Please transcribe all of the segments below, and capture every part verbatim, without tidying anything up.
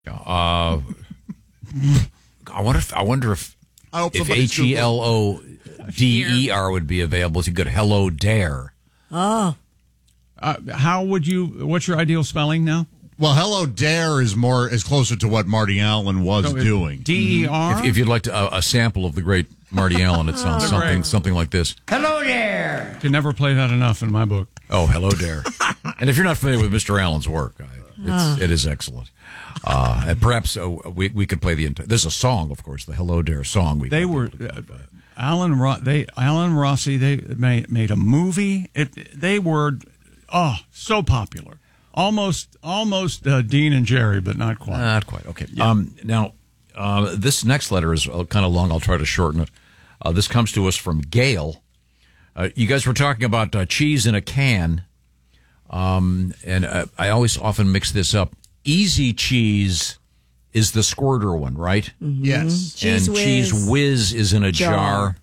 Uh, I wonder if I wonder if, I hope if somebody's H E L O D E R would be available. It's a good Hello Dare. Oh. Uh, how would you? What's your ideal spelling now? Well, Hello Dare is more is closer to what Marty Allen was So it's doing. D E R. If, if you'd like to, uh, a sample of the great Marty Allen, it sounds something Great. something like this. Hello there. Can never play that enough in my book. Oh, Hello Dare. And if you're not familiar with Mister Allen's work, I, it's, it is excellent. Uh, and perhaps uh, we we could play the entire. There's a song, of course, the Hello Dare song. We They were uh, Alan. Ro- they Alan Rossi. They made made a movie. It. They were oh so popular. Almost almost uh, Dean and Jerry, but not quite. Not quite. Okay. Um, now, uh, this next letter is uh, kind of long. I'll try to shorten it. Uh, this comes to us from Gail. Uh, you guys were talking about uh, cheese in a can, um, and uh, I always often mix this up. Easy cheese is the squirter one, right? Mm-hmm. Yes. Cheese and whiz. cheese whiz is in a jar. Jar.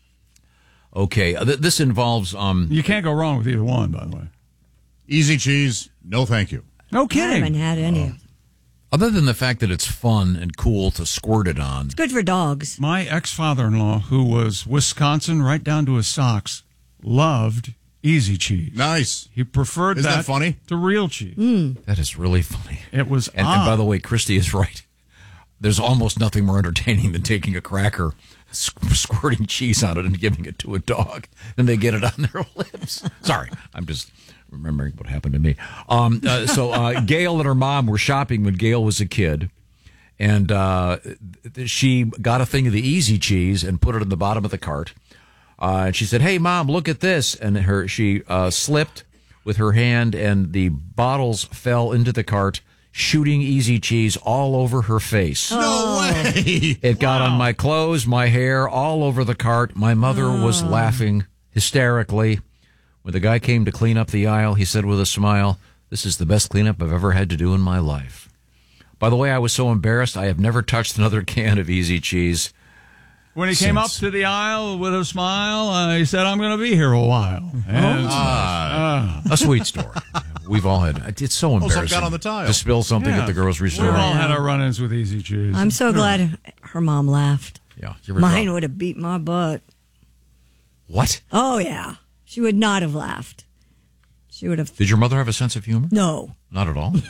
Okay. Uh, th- this involves. Um, You can't go wrong with either one, by the way. Easy cheese, no thank you. No I haven't kidding. had any. other than the fact that it's fun and cool to squirt it on. It's good for dogs. My ex-father-in-law, who was Wisconsin right down to his socks, loved easy cheese. Nice. He preferred Isn't that, that funny? to real cheese. Mm. That is really funny. It was And, odd. and by the way, Christy is right. There's almost nothing more entertaining than taking a cracker, squ- squirting cheese on it, and giving it to a dog, and they get it on their lips. Sorry, I'm just remembering what happened to me. Um, uh, so uh, Gail and her mom were shopping when Gail was a kid, and uh, she got a thing of the easy cheese and put it in the bottom of the cart. Uh, and she said, "Hey, Mom, look at this!" And her she uh, slipped with her hand, and the bottles fell into the cart, shooting easy cheese all over her face. No way. It got on my clothes, my hair, all over the cart. My mother was laughing hysterically. When the guy came to clean up the aisle, he said with a smile, "This is the best cleanup I've ever had to do in my life." By the way, I was so embarrassed, I have never touched another can of easy cheese. When he came up Since- to the aisle with a smile, uh, he said, "I'm going to be here a while." And, Ah. A sweet story. We've all had. It's so some embarrassing got on the tile. to spill something yeah, at the grocery We've store. all had our run-ins with easy cheese. I'm so glad her mom laughed. Yeah, you ever Mine thought- would have beat my butt. What? Oh, yeah. She would not have laughed. She would have. Did your mother have a sense of humor? No, Not at all.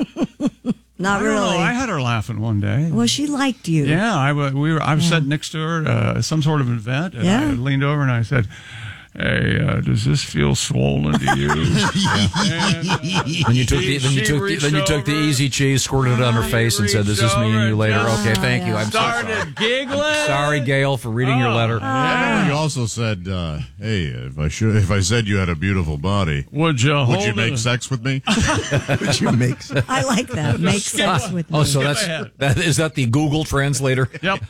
not I don't know. really. I had her laughing one day. Well, she liked you. Yeah, I, wa- we were, I was sitting next to her at uh, some sort of event, and Yeah. I leaned over and I said, "Hey, uh, does this feel swollen to you?" And, uh, Then you took the then you She took the, then you reached took the over. easy cheese, squirted it on her She face, and said, "This is reached me and over you and later." just Okay, thank you. I'm so sorry. started giggling. Sorry, Gail, for reading your letter. You also said, uh, "Hey, if I should, if I said you had a beautiful body, Would you hold would you make it? sex with me?" Would you make sense? I like that. Make sense with me. Oh, so that's ahead. that is that the Google translator? Yep.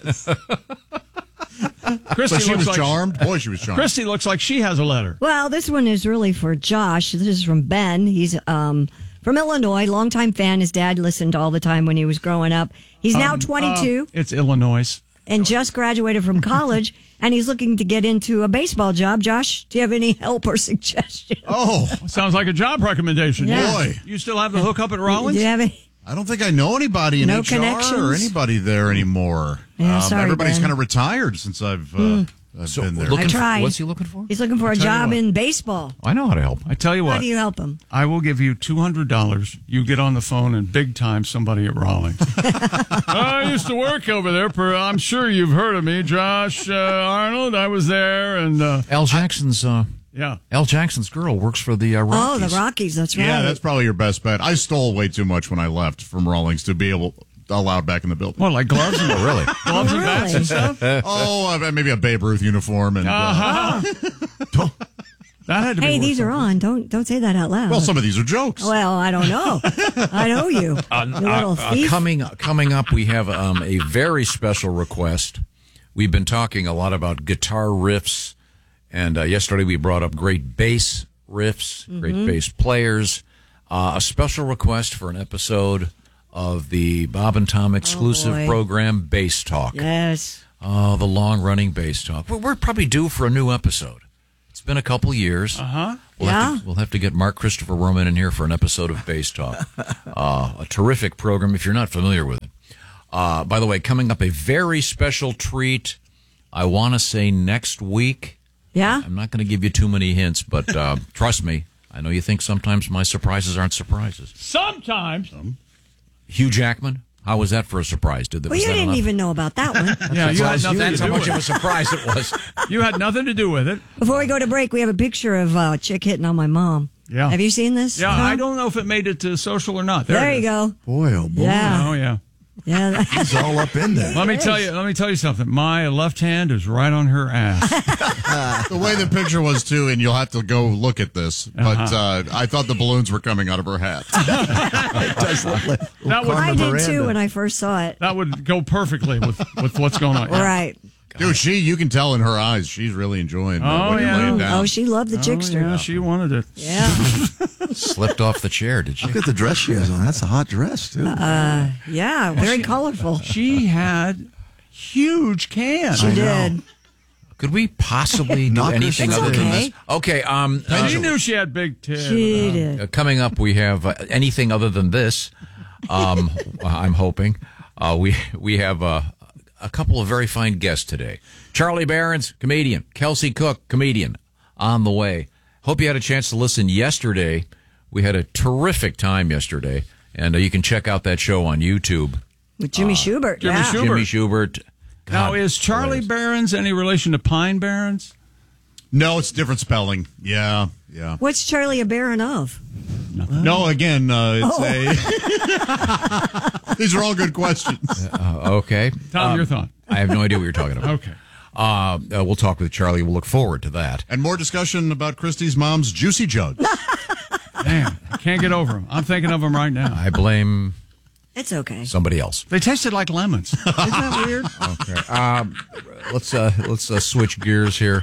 Christy But she looks was like charmed. Boy, she was charmed. Christy looks like she has a letter. Well, this one is really for Josh. This is from Ben. He's um, from Illinois, longtime fan. His dad listened all the time when he was growing up. He's now Um, twenty-two uh, it's Illinois. and just graduated from college, and he's looking to get into a baseball job. Josh, do you have any help or suggestions? Oh, Sounds like a job recommendation. Yeah. boy. You still have the hookup at Rollins? Do you have any? I don't think I know anybody in No H R or connections? anybody there anymore. Yeah, um, sorry, everybody's Ben. kind of retired since I've, uh, I've So been there. looking I tried. For, what's he looking for? He's looking for a tell you job what. in baseball. I know how to help. I tell you How what, do you help him? I will give you two hundred dollars. You get on the phone and big time somebody at Rollins. I used to work over there. For, I'm sure you've heard of me, Josh uh, Arnold. I was there, and uh, Al Jackson's uh, yeah. Al Jackson's girl works for the uh, Oh, Rockies. the Rockies. That's right. Yeah, that's probably your best bet. I stole way too much when I left from Rawlings to be able allowed back in the building. What, like gloves and really? gloves and bats and Really? stuff? Oh, uh, maybe a Babe Ruth uniform and. Uh, Uh-huh. That had to be Hey, worth these are something. on. Don't don't say that out loud. well, some of these are jokes. Well, I don't know. I know you. Uh, you little uh, thief. coming coming up, we have um, a very special request. We've been talking a lot about guitar riffs, and uh, yesterday we brought up great bass riffs, great Mm-hmm. bass players. Uh, a special request for an episode of the Bob and Tom exclusive boy. program, Bass Talk. Yes. Oh, the long-running Bass Talk. We're, we're probably due for a new episode. It's been a couple years. Uh-huh. We'll, Yeah. have to, we'll have to get Mark Christopher Roman in here for an episode of Base Talk. Uh, a terrific program if you're not familiar with it. Uh, by the way, coming up, a very special treat. I want to say next week. Yeah? I'm not going to give you too many hints, but uh, trust me, I know you think sometimes my surprises aren't surprises. Sometimes. Hugh Jackman, how was that for a surprise? Did that, Well, was you that didn't enough? even know about that one. Yeah, you had That's, nothing that's to how do much with of a it. surprise it was. You had nothing to do with it. Before we go to break, we have a picture of uh, a chick hitting on my mom. Yeah. Have you seen this? Yeah, Tom? I don't know if it made it to social or not. There, There it you is. go. Boy, oh boy. Yeah. Oh, yeah. Yeah. He's all up in there. Let me tell you. Let me tell you something. My left hand is right on her ass. The way the picture was, too, and you'll have to go look at this, but uh, I thought the balloons were coming out of her hat. It does look like That would- I Carmen did Miranda. too when I first saw it. That would go perfectly with, with what's going on. Right. Dude, she, you can tell in her eyes, she's really enjoying uh, Oh, what you're yeah. laying down. Oh, she loved the Oh, chickster. yeah, she wanted it. Yeah. Slipped off the chair, did she? Look at the dress she has on. That's a hot dress, too. Yeah. Very colorful. She had huge cans. She did. Could we possibly do Knock her anything It's other than okay. this? Okay, um, uh, She knew she had big tits. She did. uh, coming up, we have uh, anything other than this. Um, I'm hoping uh, we we have uh, a couple of very fine guests today. Charlie Barron's comedian, Kelsey Cook, comedian, on the way. Hope you had a chance to listen yesterday. We had a terrific time yesterday, and uh, you can check out that show on YouTube. With Jimmy Schubert. Jimmy yeah. Schubert. Jimmy Schubert. Now, God, is Charlie hilarious. Barron's any relation to Pine Barrens? No, it's different spelling. Yeah, yeah. What's Charlie a baron of? No, again, uh, it's a. These are all good questions. Uh, okay. Tom, Um, your thought. I have no idea what you're talking about. Okay. Uh, uh, we'll talk with Charlie. We'll look forward to that. And more discussion about Christy's mom's juicy jugs. Man, I can't get over them. I'm thinking of them right now. I blame It's okay. somebody else. They tasted like lemons. Isn't that weird? Okay. Um, let's uh, let's uh, switch gears here.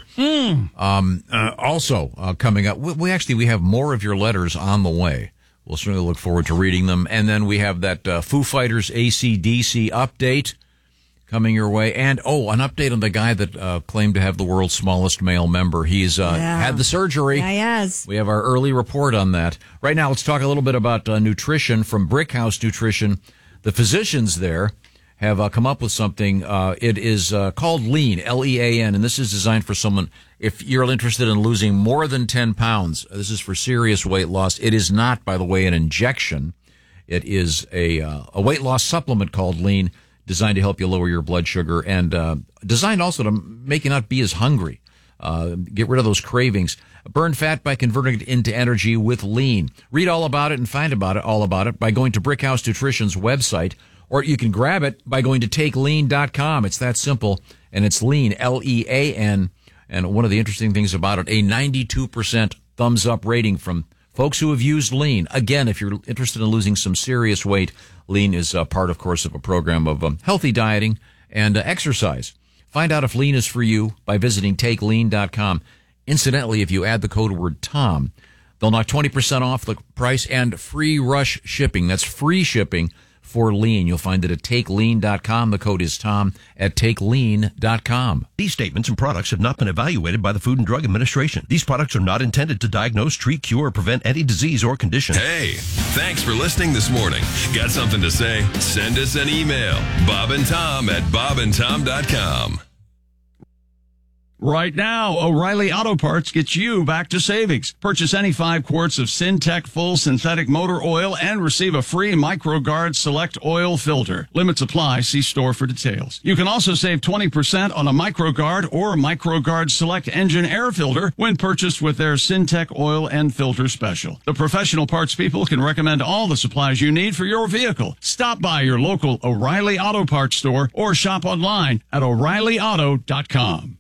Um, uh, also uh, coming up, we, we actually we have more of your letters on the way. We'll certainly look forward to reading them. And then we have that uh, Foo Fighters A C D C update coming your way. And, oh, an update on the guy that uh, claimed to have the world's smallest male member. He's uh, Yeah. had the surgery. Yeah, yes. We have our early report on that. Right now, let's talk a little bit about uh, nutrition from Brickhouse Nutrition. The physicians there have uh, come up with something. Uh, it is uh, called Lean, L E A N, and this is designed for someone, if you're interested in losing more than ten pounds, this is for serious weight loss. It is not, by the way, an injection. It is a, uh, a weight loss supplement called Lean, designed to help you lower your blood sugar and uh, designed also to make you not be as hungry. Uh, get rid of those cravings. Burn fat by converting it into energy with Lean. Read all about it and find about it, all about it by going to Brickhouse Nutrition's website, or you can grab it by going to take lean dot com. It's that simple, and it's Lean, L E A N. And one of the interesting things about it, a ninety-two percent thumbs up rating from folks who have used Lean. Again, if you're interested in losing some serious weight, Lean is a part, of course, of a program of um, healthy dieting and uh, exercise. Find out if Lean is for you by visiting take lean dot com. Incidentally, if you add the code word Tom, they'll knock twenty percent off the price and free rush shipping. That's free shipping for Lean. You'll find it at take lean dot com. The code is Tom at take lean dot com. These statements and products have not been evaluated by the Food and Drug Administration. These products are not intended to diagnose, treat, cure, or prevent any disease or condition. Hey, thanks for listening this morning. Got something to say? Send us an email. Bob and Tom at bob and tom dot com. Right now, O'Reilly Auto Parts gets you back to savings. Purchase any five quarts of Syntec full synthetic motor oil and receive a free MicroGuard Select oil filter. Limits apply. See store for details. You can also save twenty percent on a MicroGuard or MicroGuard Select engine air filter when purchased with their Syntec oil and filter special. The professional parts people can recommend all the supplies you need for your vehicle. Stop by your local O'Reilly Auto Parts store or shop online at o'reilly auto dot com.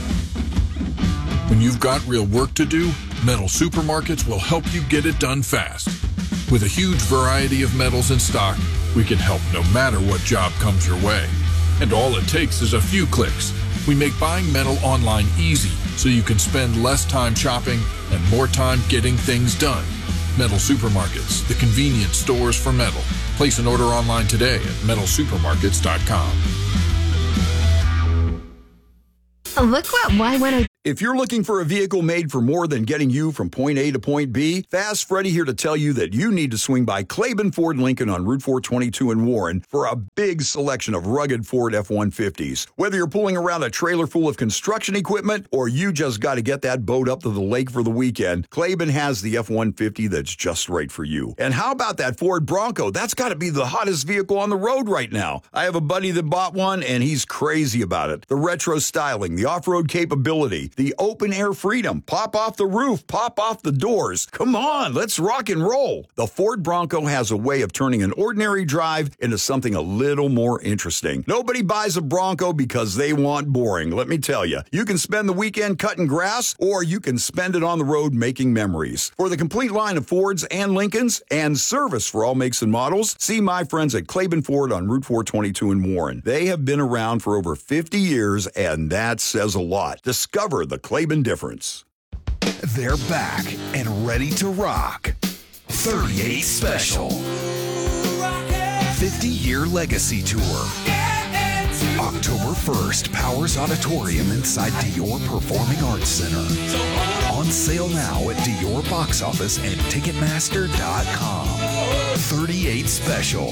When you've got real work to do, Metal Supermarkets will help you get it done fast. With a huge variety of metals in stock, we can help no matter what job comes your way. And all it takes is a few clicks. We make buying metal online easy so you can spend less time shopping and more time getting things done. Metal Supermarkets, the convenience stores for metal. Place an order online today at metal supermarkets dot com. Look what Y one oh If you're looking for a vehicle made for more than getting you from point A to point B, Fast Freddy here to tell you that you need to swing by Claiborne Ford Lincoln on Route four twenty-two in Warren for a big selection of rugged Ford F one fifties. Whether you're pulling around a trailer full of construction equipment or you just got to get that boat up to the lake for the weekend, Claiborne has the F one fifty that's just right for you. And how about that Ford Bronco? That's got to be the hottest vehicle on the road right now. I have a buddy that bought one, and he's crazy about it. The retro styling, the off-road capability, the open-air freedom, pop off the roof, pop off the doors. Come on, let's rock and roll. The Ford Bronco has a way of turning an ordinary drive into something a little more interesting. Nobody buys a Bronco because they want boring, let me tell you. You can spend the weekend cutting grass, or you can spend it on the road making memories. For the complete line of Fords and Lincolns and service for all makes and models, see my friends at Claiborne Ford on Route four twenty-two in Warren. They have been around for over fifty years, and that says a lot. Discover the Claiborne difference. They're back and ready to rock. thirty-eight Special. fifty-year Legacy Tour. October first, Powers Auditorium inside Dior Performing Arts Center. On sale now at Dior Box Office and Ticketmaster dot com. thirty-eight Special.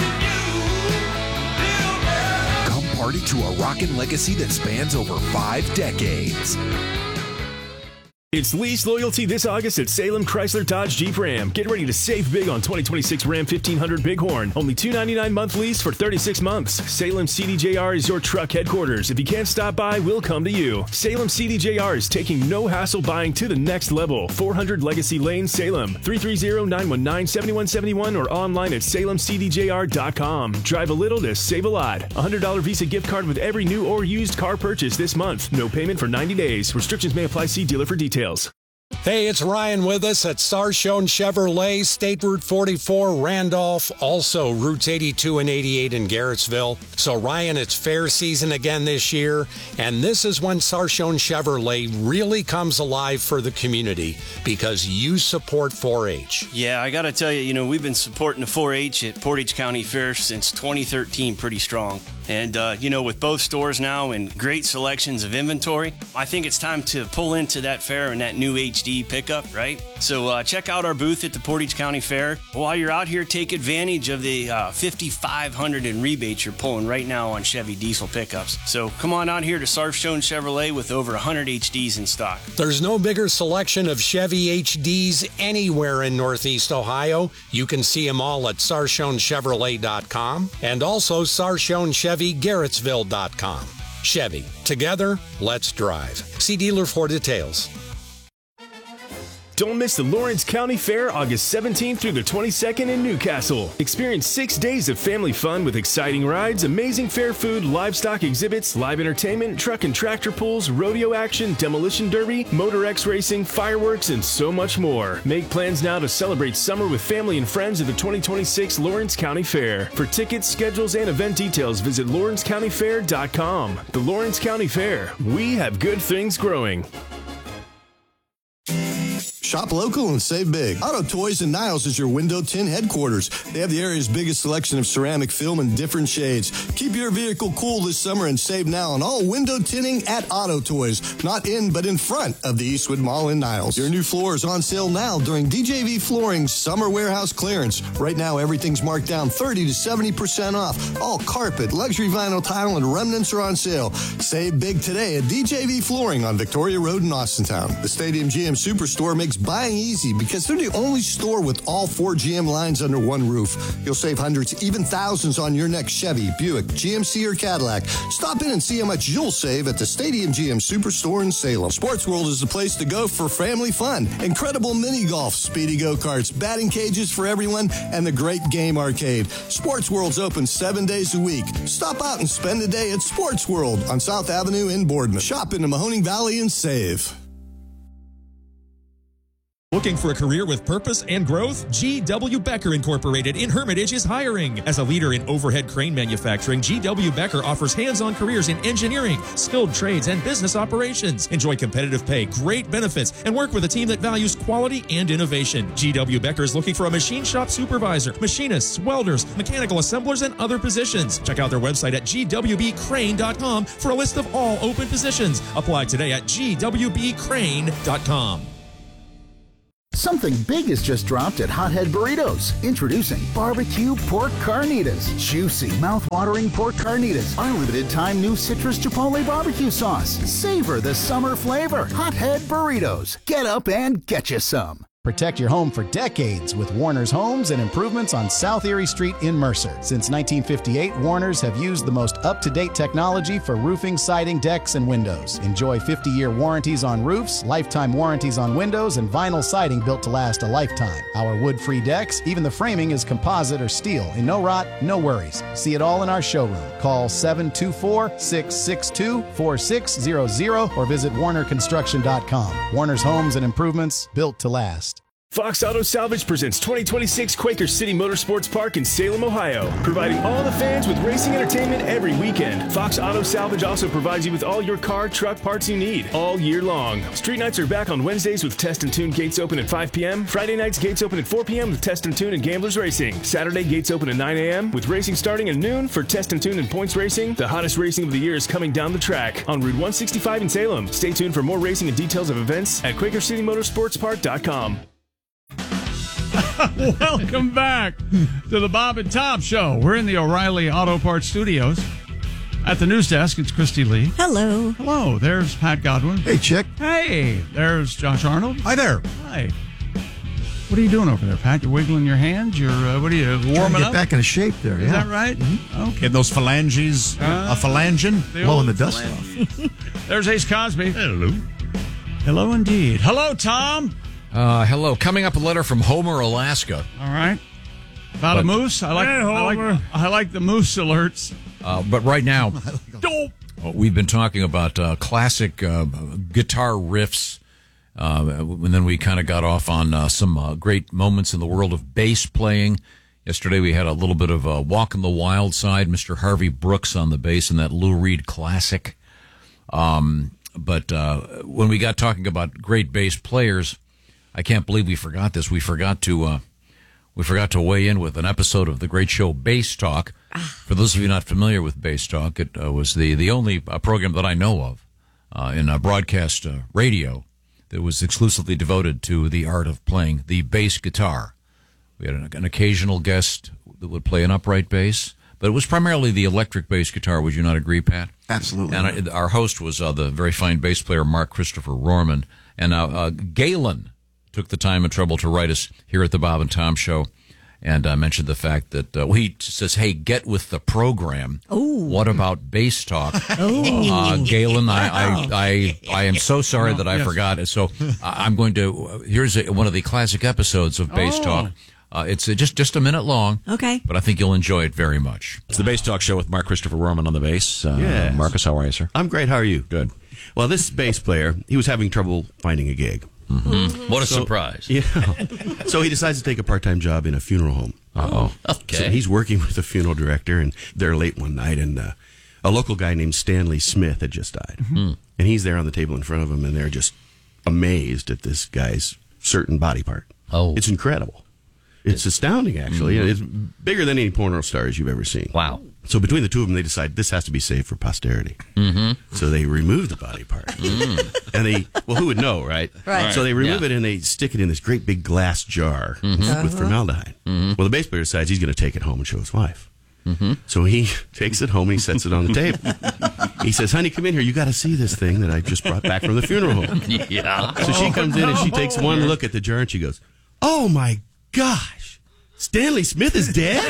Come party to a rockin' legacy that spans over five decades. It's Lease Loyalty this August at Salem Chrysler Dodge Jeep Ram. Get ready to save big on twenty twenty-six Ram fifteen hundred Bighorn. Only two hundred ninety-nine month lease for thirty-six months. Salem C D J R is your truck headquarters. If you can't stop by, we'll come to you. Salem C D J R is taking no hassle buying to the next level. four hundred Legacy Lane, Salem. three three zero, nine one nine, seven one seven one or online at salem c d j r dot com. Drive a little to save a lot. one hundred dollars Visa gift card with every new or used car purchase this month. No payment for ninety days. Restrictions may apply. See dealer for details. Hey, it's Ryan with us at Sarshone Chevrolet, State Route forty-four, Randolph, also routes eighty-two and eighty-eight in Garrettsville. So, Ryan, it's fair season again this year, and this is when Sarshone Chevrolet really comes alive for the community because you support four H. Yeah, I got to tell you, you know, we've been supporting the four H at Portage County Fair since twenty thirteen pretty strong. And, uh, you know, with both stores now and great selections of inventory, I think it's time to pull into that fair and that new H D pickup, right? So uh, check out our booth at the Portage County Fair. While you're out here, take advantage of the uh, fifty-five hundred dollars in rebates you're pulling right now on Chevy diesel pickups. So come on out here to Sarshone Chevrolet with over one hundred H Ds in stock. There's no bigger selection of Chevy H Ds anywhere in Northeast Ohio. You can see them all at sarshone chevrolet dot com and also sarshone chevy garrettsville dot com. Chevy, together, let's drive. See dealer for details. Don't miss the Lawrence County Fair August seventeenth through the twenty-second in Newcastle. Experience six days of family fun with exciting rides, amazing fair food, livestock exhibits, live entertainment, truck and tractor pulls, rodeo action, demolition derby, Motor X racing, fireworks, and so much more. Make plans now to celebrate summer with family and friends at the twenty twenty-six Lawrence County Fair. For tickets, schedules, and event details, visit lawrence county fair dot com. The Lawrence County Fair. We have good things growing. Shop local and save big. Auto Toys and Niles is your window tint headquarters. They have the area's biggest selection of ceramic film in different shades. Keep your vehicle cool this summer and save now on all window tinting at Auto Toys. Not in, but in front of the Eastwood Mall in Niles. Your new floor is on sale now during D J V Flooring's Summer Warehouse Clearance. Right now, everything's marked down thirty to seventy percent off. All carpet, luxury vinyl tile, and remnants are on sale. Save big today at D J V Flooring on Victoria Road in Austintown. The Stadium G M Superstore makes buying easy because they're the only store with all four G M lines under one roof. You'll save hundreds, even thousands on your next Chevy, Buick, G M C, or Cadillac. Stop in and see how much you'll save at the Stadium G M Superstore in Salem. Sports World is the place to go for family fun. Incredible mini golf, speedy go-karts, batting cages for everyone, and the great game arcade. Sports World's open seven days a week. Stop out and spend a day at Sports World on South Avenue in Boardman. Shop in the Mahoning Valley and save. Looking for a career with purpose and growth? G W. Becker Incorporated in Hermitage is hiring. As a leader in overhead crane manufacturing, G W. Becker offers hands-on careers in engineering, skilled trades, and business operations. Enjoy competitive pay, great benefits, and work with a team that values quality and innovation. G W. Becker is looking for a machine shop supervisor, machinists, welders, mechanical assemblers, and other positions. Check out their website at G W B crane dot com for a list of all open positions. Apply today at G W B crane dot com. Something big has just dropped at Hothead Burritos. Introducing barbecue pork carnitas. Juicy, mouth-watering pork carnitas. Our limited-time new citrus chipotle barbecue sauce. Savor the summer flavor. Hothead Burritos. Get up and get you some. Protect your home for decades with Warner's Homes and Improvements on South Erie Street in Mercer. Since nineteen fifty-eight, Warner's have used the most up-to-date technology for roofing, siding, decks, and windows. Enjoy fifty-year warranties on roofs, lifetime warranties on windows, and vinyl siding built to last a lifetime. Our wood-free decks, even the framing is composite or steel. And no rot, no worries. See it all in our showroom. Call seven two four, six six two, four six zero zero or visit warner construction dot com. Warner's Homes and Improvements, built to last. Fox Auto Salvage presents twenty twenty-six Quaker City Motorsports Park in Salem, Ohio, providing all the fans with racing entertainment every weekend. Fox Auto Salvage also provides you with all your car, truck parts you need all year long. Street nights are back on Wednesdays with Test and Tune gates open at five p.m. Friday nights gates open at four p.m. with Test and Tune and Gamblers Racing. Saturday gates open at nine a.m. with racing starting at noon for Test and Tune and Points Racing. The hottest racing of the year is coming down the track on Route one sixty-five in Salem. Stay tuned for more racing and details of events at Quaker City Motorsports Park dot com. Welcome back to the Bob and Tom Show. We're in the O'Reilly Auto Parts Studios. At the news desk, it's Christy Lee. Hello. Hello. There's Pat Godwin. Hey, chick. Hey. There's Josh Arnold. Hi there. Hi. What are you doing over there, Pat? You're wiggling your hands? You're, uh, what are you, warming get up? back into shape there, Is yeah. that right? Mm-hmm. Okay. Getting those phalanges, uh, a phalangin, blowing the dust off. There's Ace Cosby. Hello. Hello, indeed. Hello, Tom. Uh, hello. Coming up, a letter from Homer, Alaska. All right. About but, a moose? I like, hey, I like I like the moose alerts. Uh, but right now, Dope. we've been talking about uh, classic uh, guitar riffs, uh, and then we kind of got off on uh, some uh, great moments in the world of bass playing. Yesterday we had a little bit of a Walk on the Wild Side, Mister Harvey Brooks on the bass in that Lou Reed classic. Um, but uh, when we got talking about great bass players, I can't believe we forgot this. We forgot to uh, we forgot to weigh in with an episode of the great show Bass Talk. For those of you not familiar with Bass Talk, it uh, was the the only uh, program that I know of uh, in uh, broadcast uh, radio that was exclusively devoted to the art of playing the bass guitar. We had an, an occasional guest that would play an upright bass, but it was primarily the electric bass guitar. Would you not agree, Pat? Absolutely. And our host was uh, the very fine bass player Mark Christopher Rorman, and uh, uh, Galen took the time and trouble to write us here at the Bob and Tom Show, and uh, mentioned the fact that uh, well, he says, "Hey, get with the program." Ooh. What about Bass Talk? Ooh. Uh, Galen, I, I, I, I am so sorry that I yes. forgot. So I'm going to. Uh, here's a, one of the classic episodes of Bass Oh. Talk. Uh, it's uh, just just a minute long. Okay. But I think you'll enjoy it very much. It's the Bass Talk Show with Mark Christopher Rorman on the bass. Uh, Yes. Marcus, how are you, sir? I'm great. How are you? Good. Well, this bass player, he was having trouble finding a gig. Mm-hmm. What a So- surprise. Yeah. So he decides to take a part-time job in a funeral home. Uh-oh. Okay. So he's working with the funeral director, and they're late one night, and uh, a local guy named Stanley Smith had just died. Mm-hmm. And he's there on the table in front of him, and they're just amazed at this guy's certain body part. Oh. It's incredible. It's astounding, actually. Mhm. It's bigger than any porno stars you've ever seen. Wow. So between the two of them, they decide this has to be saved for posterity. Mm-hmm. So they remove the body part. Mm. And they, well, who would know, right? Right. So they remove Yeah. it and they stick it in this great big glass jar Mhm. with formaldehyde. Mhm. Well, the bass player decides he's going to take it home and show his wife. Mm-hmm. So he takes it home and he sets it on the table. He says, "Honey, come in here. You got to see this thing that I just brought back from the funeral home." Yeah. So she comes in and she takes one look at the jar and she goes, "Oh my gosh, Stanley Smith is dead?"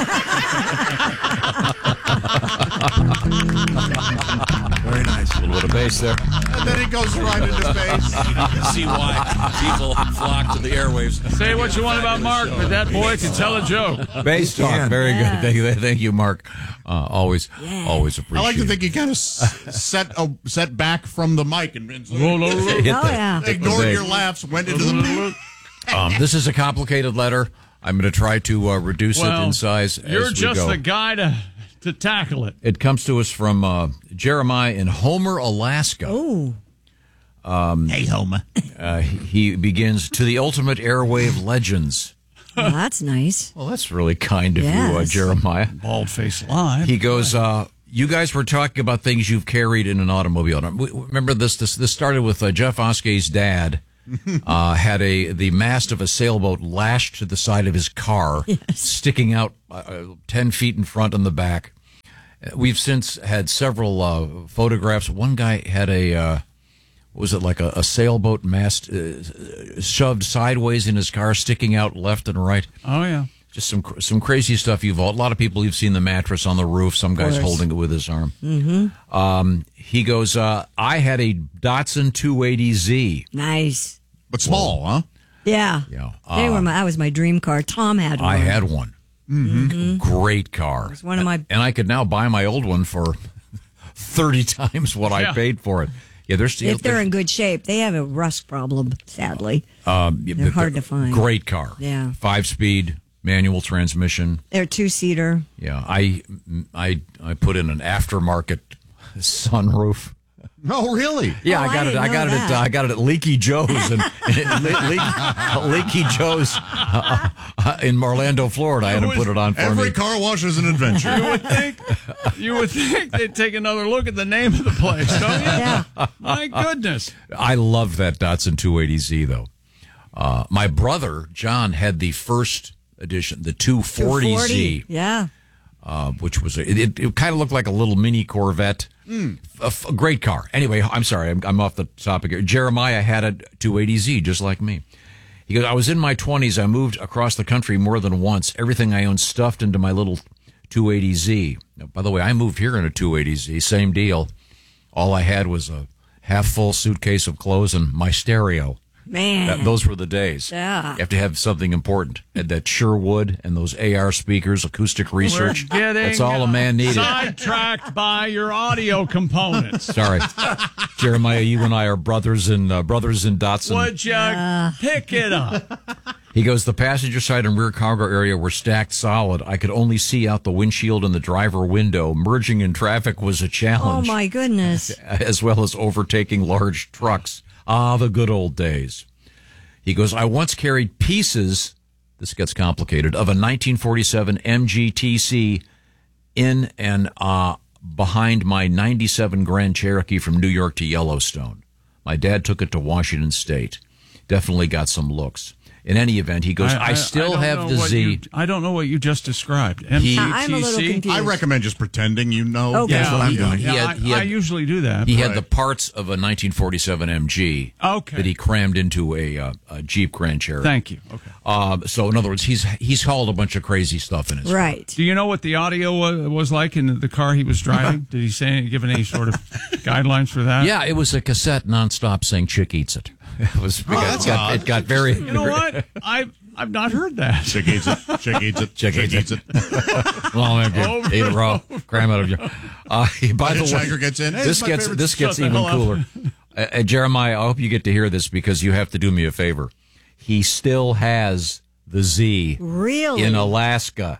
Very nice. A little bit of bass there. And then he goes right into bass. You can see why people flock to the airwaves. Say what you want about Mark, but that boy can tell a joke. Bass Talk. Yeah. Very Yeah. good. Thank you, thank you, Mark. Uh, always, Yeah. always I appreciate like to it. think he kind of set a, set back from the mic and, and Roll over. Hit Oh, the- yeah. hit the ignored bass. your laughs, went into the Um, this is a complicated letter. I'm going to try to uh, reduce Well, it in size You're as we just go. the guy to, to tackle it. It comes to us from uh, Jeremiah in Homer, Alaska. Oh. Um, hey, Homer. Uh, he begins, to the ultimate airwave legends. Well, that's nice. Well, that's really kind of you, uh, Yes. Jeremiah. Bald face live. He goes, uh, you guys were talking about things you've carried in an automobile. Now, we- Remember this, this, this started with uh, Jeff Oskey's dad. uh, had a the mast of a sailboat lashed to the side of his car, sticking out uh, ten feet in front and the back. Uh, We've since had several uh, photographs. One guy had a, uh, what was it, like a, a sailboat mast uh, shoved sideways in his car, sticking out left and right. Oh, yeah. Just some cr- some crazy stuff. You've all, a lot of people. You've seen the mattress on the roof. Some guy's course. holding it with his arm. Mm-hmm. Um, he goes, uh, I had a Datsun two eighty Z. Nice. But small, huh? Yeah. Yeah. They Uh, were my, that was my dream car. Tom had one. I had one. Mhm. Great car. It was one of my. And I could now buy my old one for thirty times what Yeah. I paid for it. Yeah, they're still. If they're in good shape, they have a rust problem. Sadly, um, they're hard to find. Great car. Yeah. Five speed manual transmission. They're two seater. Yeah. I I I put in an aftermarket sunroof. Oh, really? Yeah, Oh, I I got it. didn't I know got it. At, that. uh, I got it at Leaky Joe's and, and Le- Le- Leaky Joe's uh, uh, in Orlando, Florida. I had him put it on for Every me. car wash is an adventure. You would think you would think they'd take another look at the name of the place, don't you? Yeah. My goodness. I love that Datsun two eighty Z though. Uh, my brother John had the first edition, the two forty Z, Yeah. uh, which was a, it, it kind of looked like a little mini Corvette. Mm. A, f- a great car. Anyway, I'm sorry, I'm, I'm off the topic here. Jeremiah had a two eighty Z just like me. He goes, I was in my twenties. I moved across the country more than once. Everything I owned stuffed into my little two eighty Z. Now, by the way, I moved here in a two eighty Z. Same deal. All I had was a half full suitcase of clothes and my stereo. Man. That, those were the days. Yeah. You have to have something important. Had that Sherwood and those A R speakers, acoustic research. We're getting That's all a man needed. Sidetracked by your audio components. Sorry, Jeremiah. You and I are brothers in uh, brothers in Datsun. Would you Uh. pick it up? He goes, the passenger side and rear cargo area were stacked solid. I could only see out the windshield and the driver window. Merging in traffic was a Oh challenge, my goodness. as well as overtaking large trucks. Ah, the good old days. He goes, I once carried pieces, this gets complicated, of a nineteen forty-seven M G T C in and uh, behind my ninety-seven Grand Cherokee from New York to Yellowstone. My dad took it to Washington State. Definitely got some looks. In any event, he goes, I, still don't have know the what Z. you- I don't know what you just described. He- I'm a little M T C? confused. I recommend just pretending you know. Okay. That's what I'm He- doing. he Yeah, had- I, he had- I usually do that. He but- had the parts of a nineteen forty-seven M G Okay. that he crammed into a, uh, a Jeep Grand Cherokee. Thank you. Okay. Um, so, in other words, he's he's hauled a bunch of crazy stuff in his Right. Do you know what the audio was, was like in the car he was driving? Did he say, given any sort of guidelines for that? Yeah, it was a cassette nonstop saying "Chick Eats It." It was. It, that's got, odd. it got very. You know what? I I've not heard that. Chick eats it. Chick eats it. Chick Chick eats eats it. it. Well, man, Over eat it raw, cram out of you. Uh, by the way, Hitchhiker gets in. Hey, this it's my gets favorite- this gets Shut the even hell up. cooler. Uh, uh, Jeremiah, I hope you get to hear this because you have to do me a favor. He still has the Z Really? in Alaska.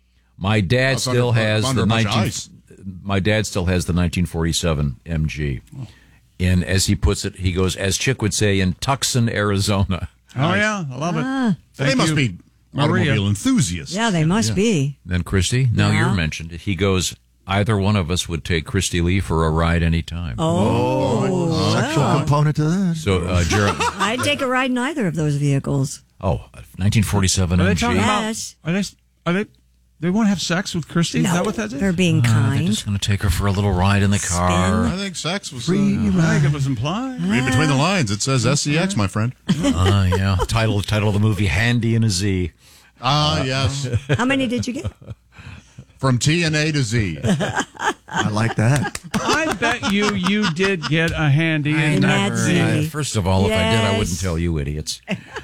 My dad That's still under- has under the a bunch of nineteen. ice. My dad still has the nineteen forty-seven M G. And as he puts it, he goes, as Chick would say, in Tucson, Arizona. Oh yeah, I love it. Ah. They Thank must you, be Maria. automobile enthusiasts. Yeah, they must be. Then Christy, now Yeah. you're mentioned. He goes, either one of us would take Christy Lee for a ride anytime. Oh. Sexual wow. component to that. So, uh, Jer- I'd take a ride in either of those vehicles. oh, nineteen forty-seven Are they M G. talking Yes. about? Are they? Are they? They want to have sex with Christy? Is No, that what that is? they're being Uh, they're kind. just going to take her for a little ride in the car. I think sex was. Uh, I think it was implied. read between the lines. It says S C X, my friend. Uh, yeah. Title title of the movie, Handy in a Z. Ah, yes. How many did you get? From T and A to Z. I like that. I bet you you did get a handy I in that. never- Z. Uh, first of all, if I did, I wouldn't Yes. tell you idiots.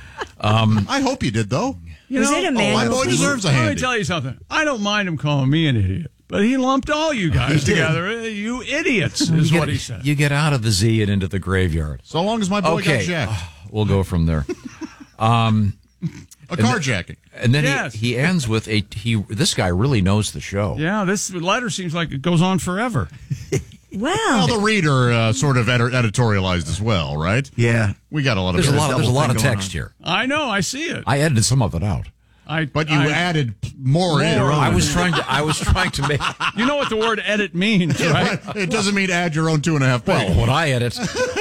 I hope you did, though. You Was know, it a Oh, my manual? boy deserves a Let me handy. tell you something. I don't mind him calling me an idiot, but he lumped all you guys together. Eh, You idiots is You what get, he said. you get out of the Z and into the graveyard. So long as my boy Okay. got jacked. We'll go from there. Um, a carjacking. And then Yes. he, he ends with a he. This guy really knows the show. Yeah, this letter seems like it goes on forever. Wow. Well, the reader uh, sort of ed- editorialized as well, right? Yeah. We got a lot of There's a lot. Of, there's a lot of thing going text on. here. I know, I see it. I edited some of it out. I, But you I- added more in. I was trying to. I was trying to make. You know what the word edit means, right? It doesn't mean add your own two and a half Well, pages. when I edit,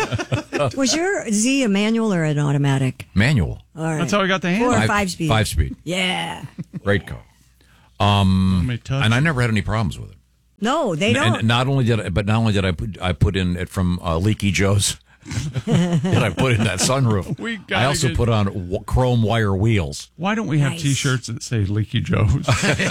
Was your Z a manual or an automatic? manual. All right. That's how I got the Four handle. or five speed. Five speed. Yeah. Great car. Um, Let me touch and I never had any problems with it. No, they don't. And not only did I, but not only did I put, I put in it from uh, Leaky Joe's. Did I put in that sunroof? We I gotta also get- put on w- chrome wire wheels. Why don't we have Nice. T-shirts that say Leaky Joe's?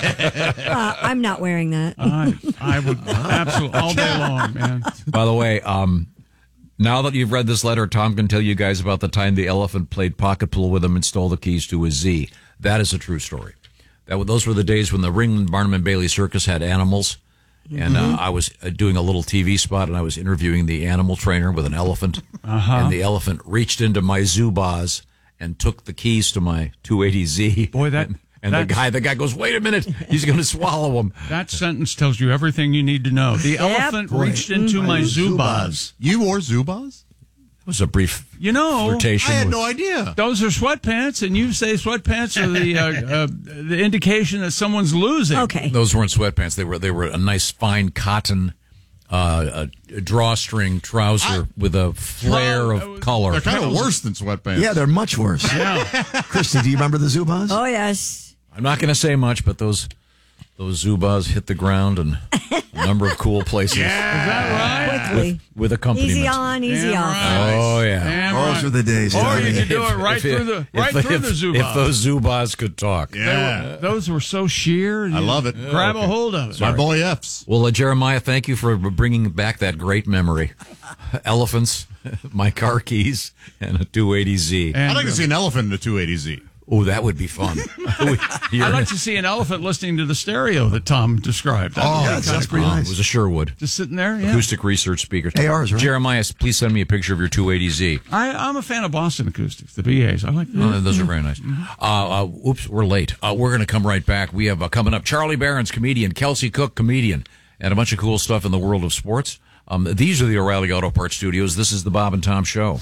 Uh, I'm not wearing that. I, I would absolutely all day long, man. By the way, um, now that you've read this letter, Tom can tell you guys about the time the elephant played pocket pool with him and stole the keys to his Z. That is a true story. That were- those were the days when the Ringland Barnum and Bailey Circus had animals. And uh, I was uh, doing a little T V spot, and I was interviewing the animal trainer with an elephant. Uh-huh. And the elephant reached into my Zubaz and took the keys to my two eighty Z. Boy, that- and, and the that's- guy, the guy goes, "Wait a minute, he's going to swallow him." That sentence tells you everything you need to know. The elephant Boy. reached into my Zubaz. You wore Zubaz? It was a brief You know, flirtation. I had with- no idea. those are sweatpants, and you say sweatpants are the uh, uh, the indication that someone's losing. Okay. Those weren't sweatpants. They were they were a nice fine cotton uh, a drawstring trouser with a flare of color. They're kind of worse than sweatpants. Yeah, they're much worse. Yeah. Christy, do you remember the Zubaz? Oh, yes. I'm not going to say much, but those those Zubaz hit the ground in a number of cool places. Is that right? Quickly. With accompaniment. Easy on, easy Damn off. right. Oh yeah. Damn Those right. were the days. Or yeah. you could do If- it right if- through the if- right if, through the if, Zubaz. If those Zubaz could talk. Yeah. Those were so sheer. I love it. Grab a hold of it. My boy F's. Well, uh, Jeremiah, thank you for bringing back that great memory. Elephants, my car keys, and a two eighty Z. And, I'd like to uh, see an elephant in a two eighty Z. Oh, that would be fun. I'd like to see an elephant listening to the stereo that Tom described. That'd Oh, be yeah, kinda that's pretty cool. It nice. was a Sherwood. Just sitting there, yeah. Acoustic Research speakers. A Rs, right? Jeremiah, please send me a picture of your two eighty Z. I, I'm a fan of Boston Acoustics, the B As. I like Oh, that. those are very nice. Uh, uh, oops, we're late. Uh, we're going to come right back. We have uh, coming up Charlie Barron's comedian, Kelsey Cook comedian, and a bunch of cool stuff in the world of sports. Um, these are the O'Reilly Auto Parts Studios. This is the Bob and Tom Show.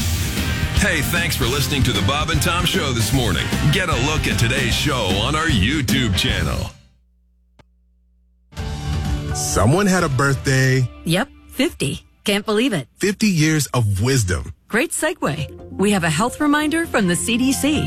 Hey, thanks for listening to the Bob and Tom Show this morning. Get a look at today's show on our YouTube channel. Someone had a birthday. Yep, fifty. Can't believe it. fifty years of wisdom. Great segue. We have a health reminder from the C D C.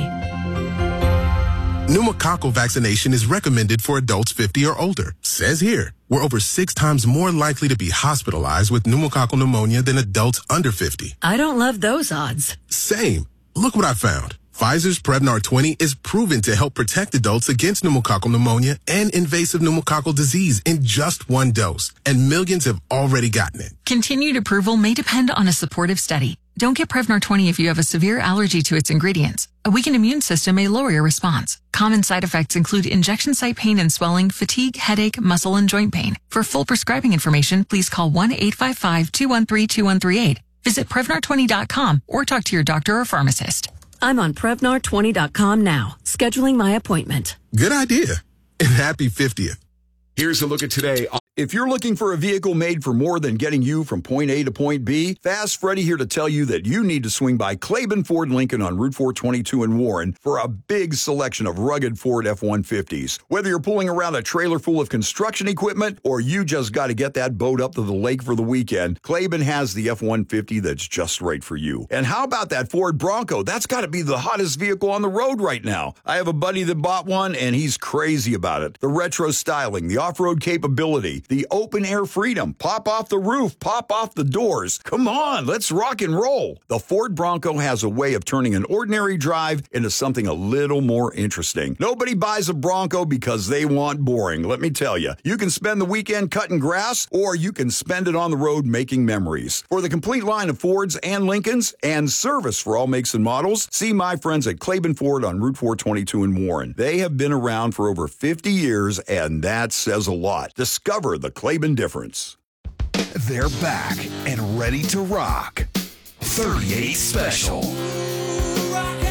Pneumococcal vaccination is recommended for adults fifty or older. Says here, we're over six times more likely to be hospitalized with pneumococcal pneumonia than adults under fifty. I don't love those odds. Same. Look what I found. Pfizer's Prevnar twenty is proven to help protect adults against pneumococcal pneumonia and invasive pneumococcal disease in just one dose, and millions have already gotten it. Continued approval may depend on a supportive study. Don't get Prevnar twenty if you have a severe allergy to its ingredients. A weakened immune system may lower your response. Common side effects include injection site pain and swelling, fatigue, headache, muscle, and joint pain. For full prescribing information, please call one eight five five, two one three, two one three eight. Visit Prevnar twenty dot com or talk to your doctor or pharmacist. I'm on Prevnar twenty dot com now, scheduling my appointment. Good idea. And happy fiftieth. Here's a look at today. If you're looking for a vehicle made for more than getting you from point A to point B, Fast Freddy here to tell you that you need to swing by Claiborne Ford Lincoln on Route four twenty-two in Warren for a big selection of rugged Ford F one fifties. Whether you're pulling around a trailer full of construction equipment or you just got to get that boat up to the lake for the weekend, Claiborne has the F one fifty that's just right for you. And how about that Ford Bronco? That's got to be the hottest vehicle on the road right now. I have a buddy that bought one and he's crazy about it. The retro styling, the off-road capability, the open air freedom, pop off the roof, pop off the doors. Come on, let's rock and roll. The Ford Bronco has a way of turning an ordinary drive into something a little more interesting. Nobody buys a Bronco because they want boring. Let me tell you, you can spend the weekend cutting grass or you can spend it on the road making memories. For the complete line of Fords and Lincolns and service for all makes and models, see my friends at Claiborne Ford on Route four twenty-two in Warren. They have been around for over fifty years and that says a lot. Discover the Claiborne difference. They're back and ready to rock. thirty-eight Special.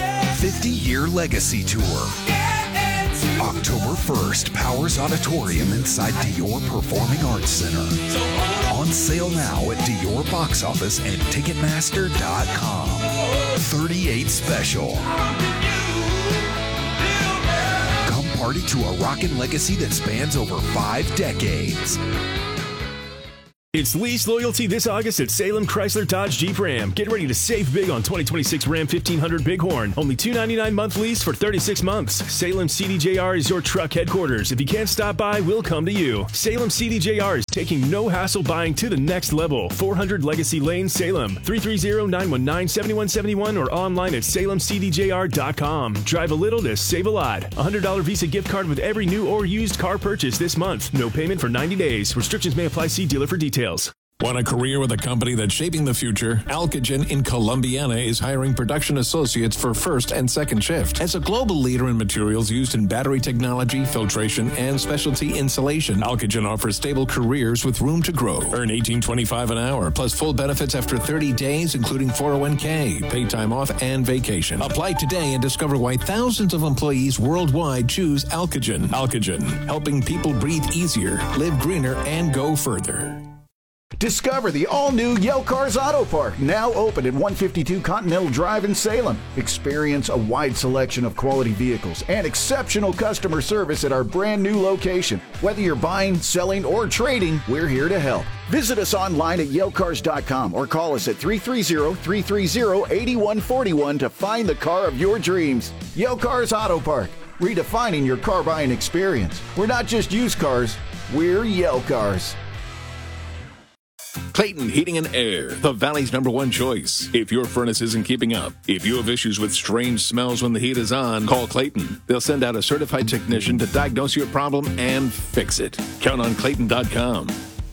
fifty-year legacy tour. October first, Powers Auditorium inside Dior Performing Arts Center. On sale now at Dior Box Office and Ticketmaster dot com. thirty-eight Special. Come party to a rockin' legacy that spans over five decades. It's lease loyalty this August at Salem Chrysler Dodge Jeep Ram. Get ready to save big on twenty twenty-six Ram fifteen hundred Bighorn. Only two hundred ninety-nine dollars month lease for thirty-six months. Salem C D J R is your truck headquarters. If you can't stop by, we'll come to you. Salem C D J R is taking no hassle buying to the next level. four hundred Legacy Lane, Salem. three three zero, nine one nine, seven one seven one or online at salem c d j r dot com. Drive a little to save a lot. A one hundred dollars Visa gift card with every new or used car purchase this month. No payment for ninety days. Restrictions may apply. See dealer for details. Want a career with a company that's shaping the future? Alcogen in Columbiana is hiring production associates for first and second shift. As a global leader in materials used in battery technology, filtration, and specialty insulation, Alcogen offers stable careers with room to grow. Earn eighteen twenty-five an hour, plus full benefits after thirty days, including four oh one k, paid time off, and vacation. Apply today and discover why thousands of employees worldwide choose Alcogen. Alcogen, helping people breathe easier, live greener, and go further. Discover the all-new Yale Cars Auto Park, now open at one fifty-two Continental Drive in Salem. Experience a wide selection of quality vehicles and exceptional customer service at our brand new location. Whether you're buying, selling, or trading, we're here to help. Visit us online at yale cars dot com or call us at three three zero, three three zero, eight one four one to find the car of your dreams. Yale Cars Auto Park, redefining your car buying experience. We're not just used cars, we're Yale Cars. Clayton Heating and Air, the Valley's number one choice. If your furnace isn't keeping up, if you have issues with strange smells when the heat is on, call Clayton. They'll send out a certified technician to diagnose your problem and fix it. Count on Clayton dot com.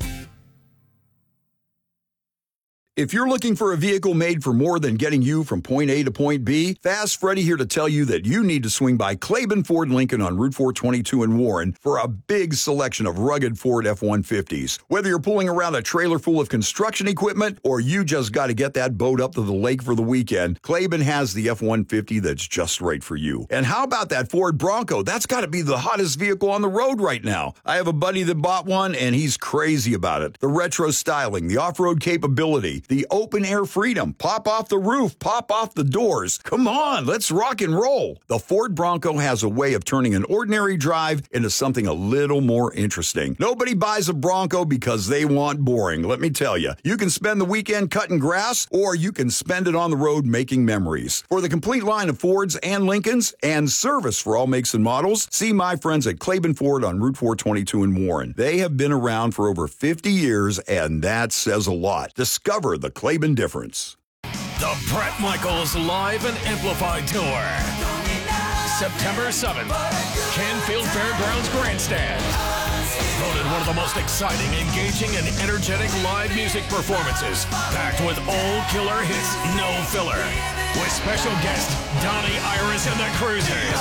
If you're looking for a vehicle made for more than getting you from point A to point B, Fast Freddy here to tell you that you need to swing by Claiborne Ford Lincoln on Route four twenty-two in Warren for a big selection of rugged Ford F one fifties. Whether you're pulling around a trailer full of construction equipment or you just got to get that boat up to the lake for the weekend, Claiborne has the F one fifty that's just right for you. And how about that Ford Bronco? That's got to be the hottest vehicle on the road right now. I have a buddy that bought one and he's crazy about it. The retro styling, the off-road capability, the open-air freedom, pop off the roof, pop off the doors. Come on, let's rock and roll. The Ford Bronco has a way of turning an ordinary drive into something a little more interesting. Nobody buys a Bronco because they want boring, let me tell you. You can spend the weekend cutting grass, or you can spend it on the road making memories. For the complete line of Fords and Lincolns, and service for all makes and models, see my friends at Claiborne Ford on Route four twenty-two in Warren. They have been around for over fifty years, and that says a lot. Discover the Claiborne difference. The Bret Michaels Live and Amplified Tour. September seventh, Canfield Fairgrounds Grandstand. Voted one of the most exciting, engaging, and energetic live music performances. Packed with old killer hits, no filler. With special guest Donnie Iris and the Cruisers.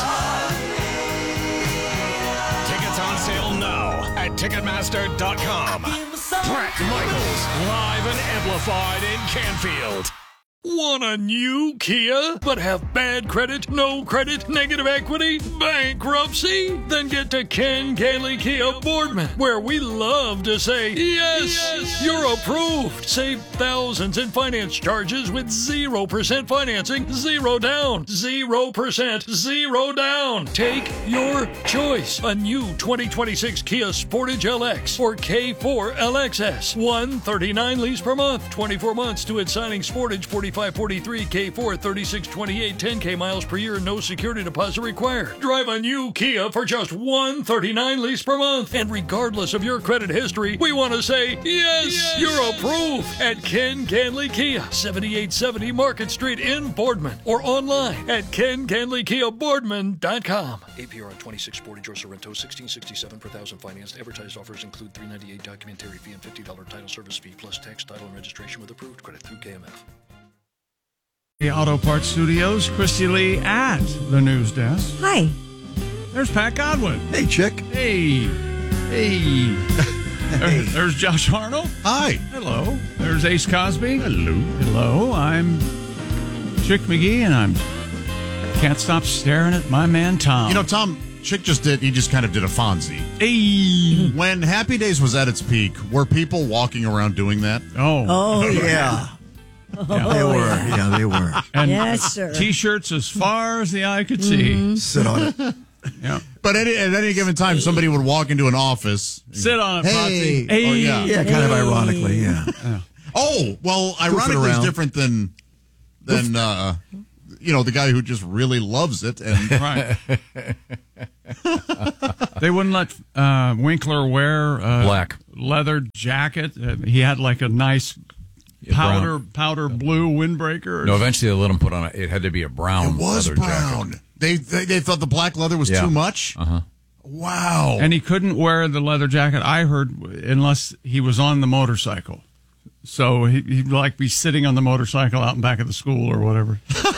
Tickets on sale now at ticketmaster dot com. Bret Michaels, live and amplified in Canfield. Want a new Kia, but have bad credit, no credit, negative equity, bankruptcy? Then get to Ken Ganley Kia Boardman, where we love to say, yes, yes, you're approved. Save thousands in finance charges with zero percent financing, zero down, zero percent, zero down. Take your choice. A new twenty twenty-six Kia Sportage L X or K four L X S. one thirty-nine lease per month, twenty-four months to its signing. Sportage forty-five forty-three, K four thirty-six twenty-eight, ten K miles per year, no security deposit required. Drive a new Kia for just one thirty-nine lease per month. And regardless of your credit history, we want to say, yes, yes, you're approved at Ken Ganley Kia, seventy-eight seventy Market Street in Boardman, or online at ken ganley kia boardman dot com. A P R on twenty-six Sportage or Sorrento, sixteen sixty-seven per thousand financed. Advertised offers include three ninety-eight documentary fee and fifty dollars title service fee plus tax, title, and registration with approved credit through K M F. The Auto Parts Studios, Christy Lee at the news desk. Hi. There's Pat Godwin. Hey, Chick. Hey. Hey. there, there's Josh Arnold. Hi. Hello. There's Ace Cosby. Hello. Hello. I'm Chick McGee, and I'm Can't stop staring at my man Tom. You know, Tom, Chick just did, he just kind of did a Fonzie. Hey. When Happy Days was at its peak, were people walking around doing that? Oh. Oh, yeah. Oh, They were. Yeah, they were. And yes, sir. T-shirts as far as the eye could see. Mm-hmm. Sit on it. Yeah. But at, at any given time, somebody would walk into an office. Sit on it, Hey. Potsy. Hey. Oh, yeah. Yeah, kind of ironically, yeah. Yeah. Oh, well, ironically, it's around. different than, than uh, you know, the guy who just really loves it. And Right. They wouldn't let uh, Winkler wear a Black. leather jacket. Uh, he had like a nice Yeah, powder brown. powder blue windbreaker. No, eventually they let him put on. A, it had to be a brown. it was leather brown. jacket. They, they they thought the black leather was Yeah. too much. Uh huh. Wow. And he couldn't wear the leather jacket, I heard, unless he was on the motorcycle. So he, he'd like be sitting on the motorcycle out in back of the school or whatever.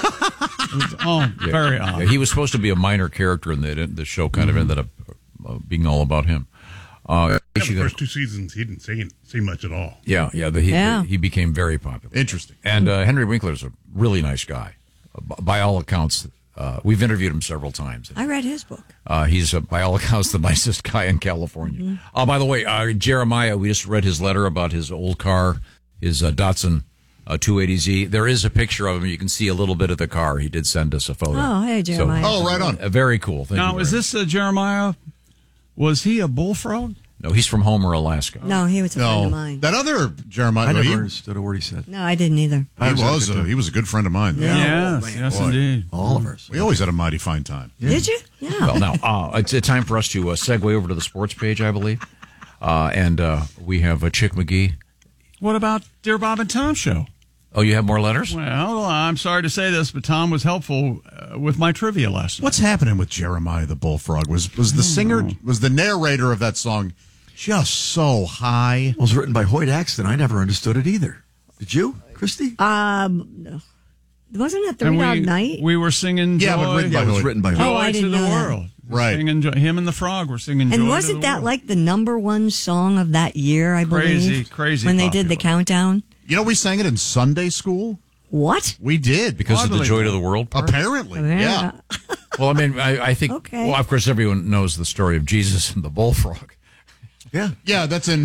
It was, oh, Yeah. very odd. Yeah, he was supposed to be a minor character, and the the show kind of ended up uh, being all about him. Uh, Yeah, the first two seasons, he didn't say, say much at all. Yeah, yeah, the, he, Yeah. he became very popular. Interesting. And uh, Henry Winkler's a really nice guy. Uh, b- by all accounts, uh, we've interviewed him several times. I read his book. Uh, he's, uh, by all accounts, the nicest guy in California. Mm-hmm. Oh, by the way, uh, Jeremiah, we just read his letter about his old car, his uh, Datsun uh, two eighty Z. There is a picture of him. You can see a little bit of the car. He did send us a photo. Oh, hey, Jeremiah. So, Oh, right on. uh, very cool. Thank Now, you is very this uh, Jeremiah? Was he a bullfrog? much. No, he's from Homer, Alaska. No, he was a friend No, of mine. that other Jeremiah. I no, never he, understood a word he said. No, I didn't either. he I was was having a a, good he was a good friend of mine. Yeah. Yes, yes, Boy. indeed. All of us. We always had a mighty fine time. Did you? Yeah. Well, now, uh, it's, it's time for us to uh, segue over to the sports page, I believe. Uh, and uh, we have uh, Chick McGee. What about Dear Bob and Tom show? Oh, you have more letters? Well, I'm sorry to say this, but Tom was helpful uh, with my trivia last night. What's happening with Jeremiah the Bullfrog? Was was the singer, was the narrator of that song just so high? Well, it was written by Hoyt Axton. I never understood it either. Did you, Christy? Um, wasn't it Three And Dog we, Night? we were singing Yeah, Joy, but written by Yeah, it was Hoyt. written by Joy Hoyt. Oh, I to didn't the know that. world. We're Right. Singing, Jo- him and the frog were singing Joy And to wasn't the that world. like the number one song of that year, I Crazy, believe? crazy When they did the popular. countdown? You know, we sang it in Sunday school. What? We did. Because of the Joy to the World part? Apparently, yeah. Well, I mean, I, I think, Okay. well, of course, everyone knows the story of Jesus and the bullfrog. Yeah. Yeah, that's in.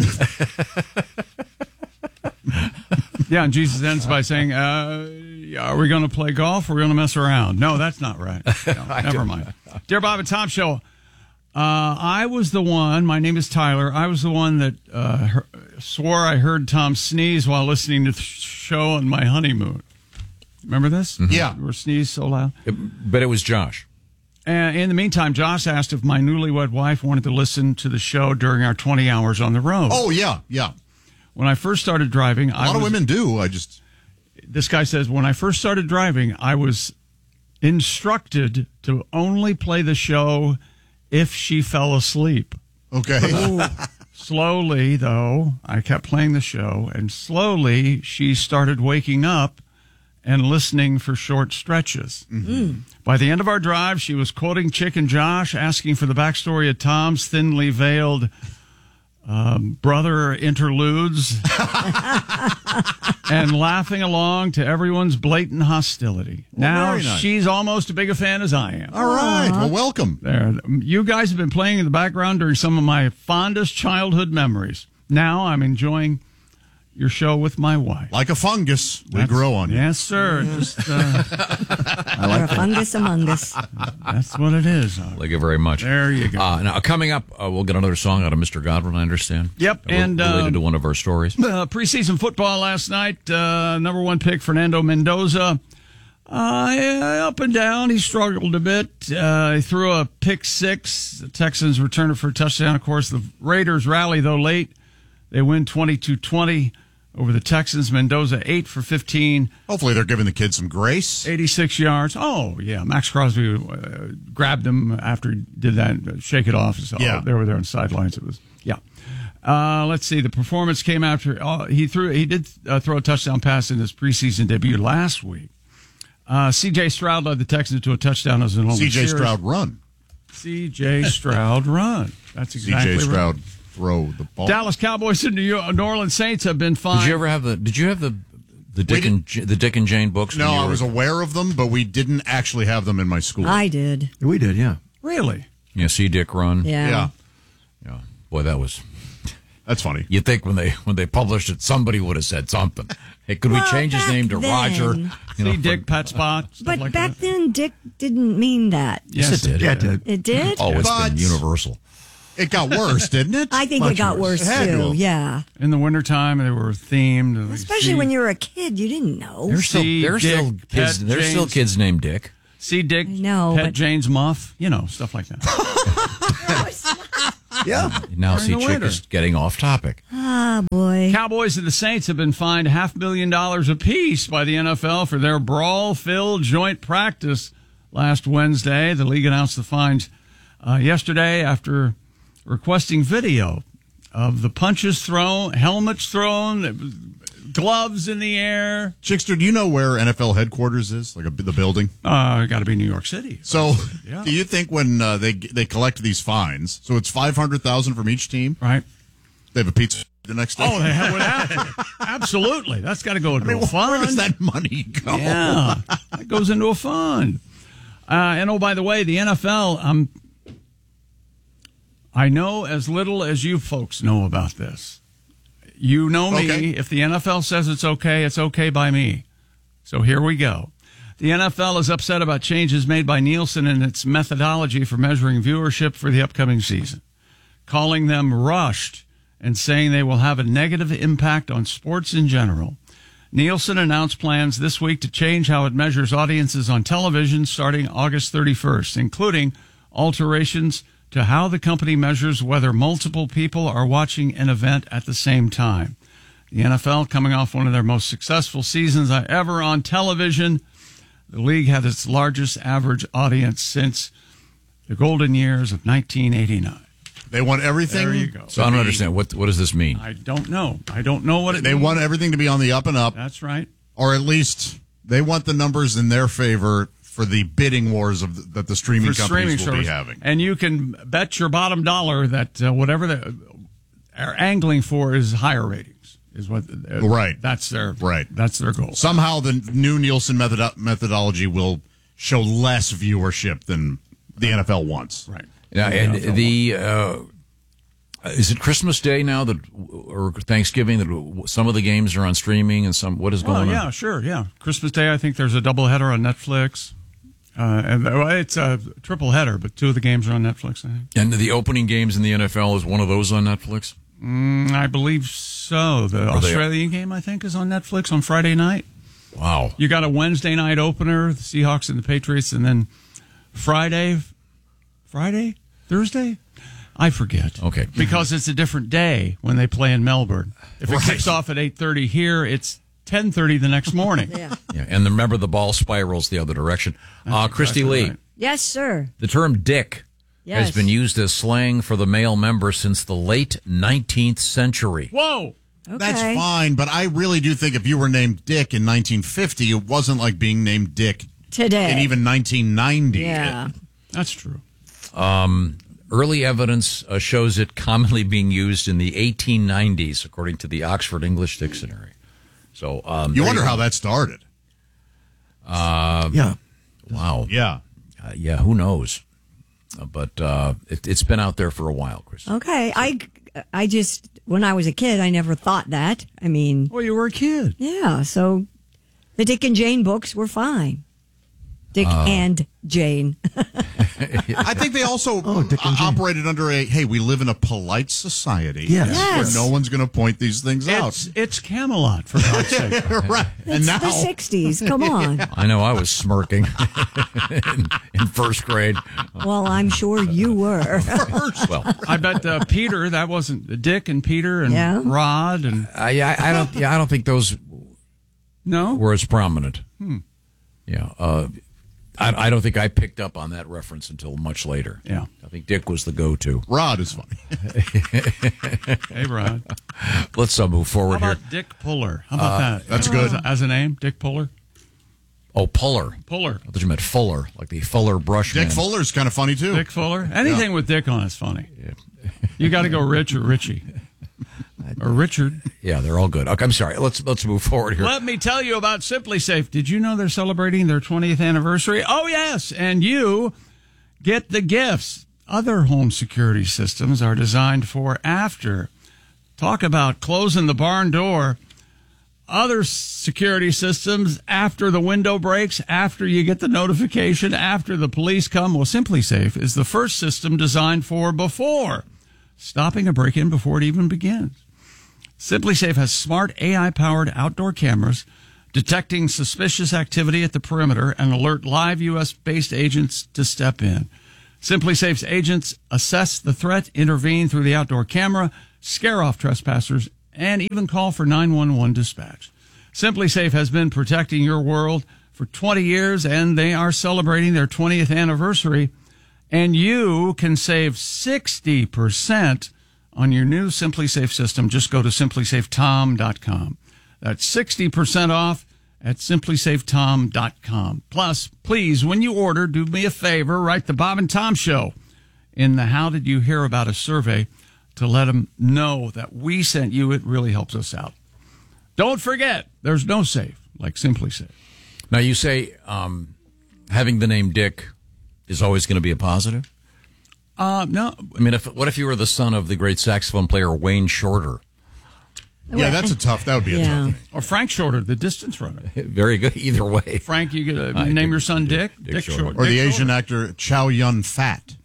Yeah, and Jesus ends by saying, uh, are we going to play golf or are we going to mess around? No, that's not right. No, never mind. Dear Bob and Tom Show, uh, I was the one, my name is Tyler, I was the one that uh, he- swore I heard Tom sneeze while listening to the show on my honeymoon. Remember this? Yeah. We were sneezed so loud. But it was Josh. And in the meantime, Josh asked if my newlywed wife wanted to listen to the show during our twenty hours on the road. Oh, yeah, yeah. When I first started driving, A I lot of was- women do. I just. This guy says, when I first started driving, I was instructed to only play the show if she fell asleep. Okay. Slowly, though, I kept playing the show, and slowly she started waking up and listening for short stretches. Mm. By the end of our drive, she was quoting Chick and Josh, asking for the backstory of Tom's thinly veiled um, brother interludes, and laughing along to everyone's blatant hostility. Well, now very nice. she's almost as big a fan as I am. All right. Well, welcome. There, you guys have been playing in the background during some of my fondest childhood memories. Now I'm enjoying your show with my wife. Like a fungus, we That's- grow on you. Yes, sir. Just, uh, You're a fungus among us. that's what it is. Thank you very much. There you go. Uh, now, coming up, uh, we'll get another song out of Mister Godwin, I understand. Yep, Uh, and, related um, to one of our stories. Uh, preseason football last night. Uh, number one pick Fernando Mendoza. Uh, yeah, up and down. He struggled a bit. Uh, he threw a pick six. The Texans returned it for a touchdown. Of course, the Raiders rally, though, late. They win twenty-two twenty over the Texans. Mendoza, eight for fifteen. Hopefully, they're giving the kid some grace. eighty-six yards. Oh, yeah. Max Crosby uh, grabbed him after he did that. uh, Shake it off. So Yeah. They were there on the sidelines. It was, yeah. Uh, let's see. The performance came after uh, he threw. He did uh, throw a touchdown pass in his preseason debut last week. Uh, C J Stroud led the Texans to a touchdown as an only C J series. Stroud run. C J Stroud run. That's exactly C J Stroud right. throw the ball. Dallas Cowboys and New, York, New Orleans Saints have been fined. Did you ever have the? Did you have the The Dick and J- the Dick and Jane books. No, when you I were- was aware of them, but we didn't actually have them in my school. I did. We did, yeah. Really? Yeah, See Dick Run. Yeah. Yeah. Yeah. Boy, that was. That's funny. You'd think when they when they published it, somebody would have said something. Hey, could we Well, change his back name to then- Roger? You know, See Dick, Pet Spot. stuff But like back that. then, Dick didn't mean that. Yes, it did. Yeah, it did. It did? Oh, it's But- been universal. It got worse, didn't it? I think Much it got worse. worse, It had too. to. Yeah. In the wintertime, they were themed. Especially when you were a kid, you didn't know. There's still See there's Dick, still kids. Pet There's still Jane's- kids named Dick. See Dick, know, Pet but- Jane's Muff, you know, stuff like that. Yeah. Now, During see, the Chick winter. is getting off topic. Ah, boy. Cowboys and the Saints have been fined half a million dollars apiece by the N F L for their brawl-filled joint practice last Wednesday. The league announced the fines uh, yesterday after requesting video of the punches thrown, helmets thrown, gloves in the air. Chickster, do you know where N F L headquarters is? Like a, the building? Uh, got to be New York City. So, Yeah. do you think when uh, they they collect these fines, so it's five hundred thousand from each team, right? They have a pizza the next day. Oh, they have would have to. Absolutely, that's got to go into I mean, a fund. where does that money go? Yeah, that goes into a fund. Uh, and oh, by the way, the N F L. Um, I know as little as you folks know about this. You know me. Okay. If the N F L says it's okay, it's okay by me. So here we go. The N F L is upset about changes made by Nielsen in its methodology for measuring viewership for the upcoming season, calling them rushed and saying they will have a negative impact on sports in general. Nielsen announced plans this week to change how it measures audiences on television starting August thirty-first, including alterations to how the company measures whether multiple people are watching an event at the same time. The N F L coming off one of their most successful seasons ever on television. The league had its largest average audience since the golden years of nineteen eighty-nine. They want everything. There you go. So I don't understand what what does this mean? I don't know. I don't know what it They means. want everything to be on the up and up. That's right. Or at least they want the numbers in their favor for the bidding wars of the, that the streaming For companies streaming will be service. having. And you can bet your bottom dollar that uh, whatever they are angling for is higher ratings. Is what uh, Right. That's their Right. That's their goal. Somehow the new Nielsen method- methodology will show less viewership than the N F L wants. Right. Yeah, and the uh, is it Christmas Day now that or Thanksgiving that some of the games are on streaming and some what is Oh going yeah, on? sure, yeah. Christmas Day, I think there's a doubleheader on Netflix. Uh, and well, it's a triple header, but two of the games are on Netflix. I think. And the opening games in the N F L is one of those on Netflix. Mm, I believe so. The Are they- Australian game, I think, is on Netflix on Friday night. Wow. You got a Wednesday night opener, the Seahawks and the Patriots, and then Friday, Friday, Thursday? I forget. Okay. Because it's a different day when they play in Melbourne. If it Right. kicks off at eight thirty here, it's ten thirty the next morning. Yeah. Yeah, and remember the ball spirals the other direction. Uh, Christy exactly Lee, right. Yes, sir. the term "dick" Yes. has been used as slang for the male member since the late nineteenth century. Whoa! Okay. That's fine, but I really do think if you were named Dick in nineteen fifty, it wasn't like being named Dick Today. in even nineteen ninety. Yeah. That's true. Um, early evidence uh, shows it commonly being used in the eighteen nineties, according to the Oxford English Dictionary. So um, You there wonder go. how that started. Uh, Yeah. Wow. Yeah. Uh, yeah. Who knows? Uh, but uh, it, it's been out there for a while, Chris. Okay. I, I just, when I was a kid, I never thought that. I mean, Well, you were a kid. yeah. So the Dick and Jane books were fine. Dick Uh, and Jane. I think they also Oh, Dick and uh, Jane. operated under a, hey, we live in a polite society. Yes. Yes. Where no one's going to point these things It's, out. it's Camelot, for God's sake. Right. And It's now, the sixties. Come on. I know I was smirking in, in first grade. Well, I'm sure you were. Well, I bet uh, Peter, that wasn't Dick and Peter and Yeah. Rod and I, I, I don't. Yeah, I don't think those no. were as prominent. Hmm. Yeah. Uh, I, I don't think I picked up on that reference until much later. Yeah. I think Dick was the go-to. Rod is funny. Hey, Rod. Let's uh, move How forward here. about Dick Puller? How about Uh, that? that's good. As, as a name, Dick Puller. Oh, Puller. Puller. I thought you meant Fuller, like the Fuller brush Dick man. Fuller's kind of funny, too. Dick Fuller. Anything with Dick on is funny. You got to go Rich or Richie. Or or Richard. Yeah, they're all good. Okay, I'm sorry. Let's let's move forward here. Let me tell you about Simply Safe. Did you know they're celebrating their twentieth anniversary? Oh, yes. And you get the gifts. Other home security systems are designed for after. Talk about closing the barn door. Other security systems after the window breaks, after you get the notification, after the police come. Well, Simply Safe is the first system designed for before, stopping a break-in before it even begins. Simply Safe has smart A I-powered outdoor cameras detecting suspicious activity at the perimeter and alert live U S-based agents to step in. Simply Safe's agents assess the threat, intervene through the outdoor camera, scare off trespassers, and even call for nine one one dispatch. Simply Safe has been protecting your world for twenty years, and they are celebrating their twentieth anniversary. And you can save sixty percent on your new Simply Safe system. Just go to simply safe tom dot com. That's sixty percent off at simply safe tom dot com. Plus, please, when you order, do me a favor, write the Bob and Tom Show in the How Did You Hear About Us survey to let them know that we sent you. It really helps us out. Don't forget, there's no safe like Simply Safe. Now, you say um, having the name Dick is always going to be a positive? Uh, no. I mean, if what if you were the son of the great saxophone player Wayne Shorter? Yeah, that's a tough, that would be a Yeah. tough. Or Frank Shorter, the distance runner. Very good. Either way. Frank, you get a I name Dick- your son Dick? Dick Shorter. Shorter. Or the Dick Asian Shorter. actor Chow Yun Fat.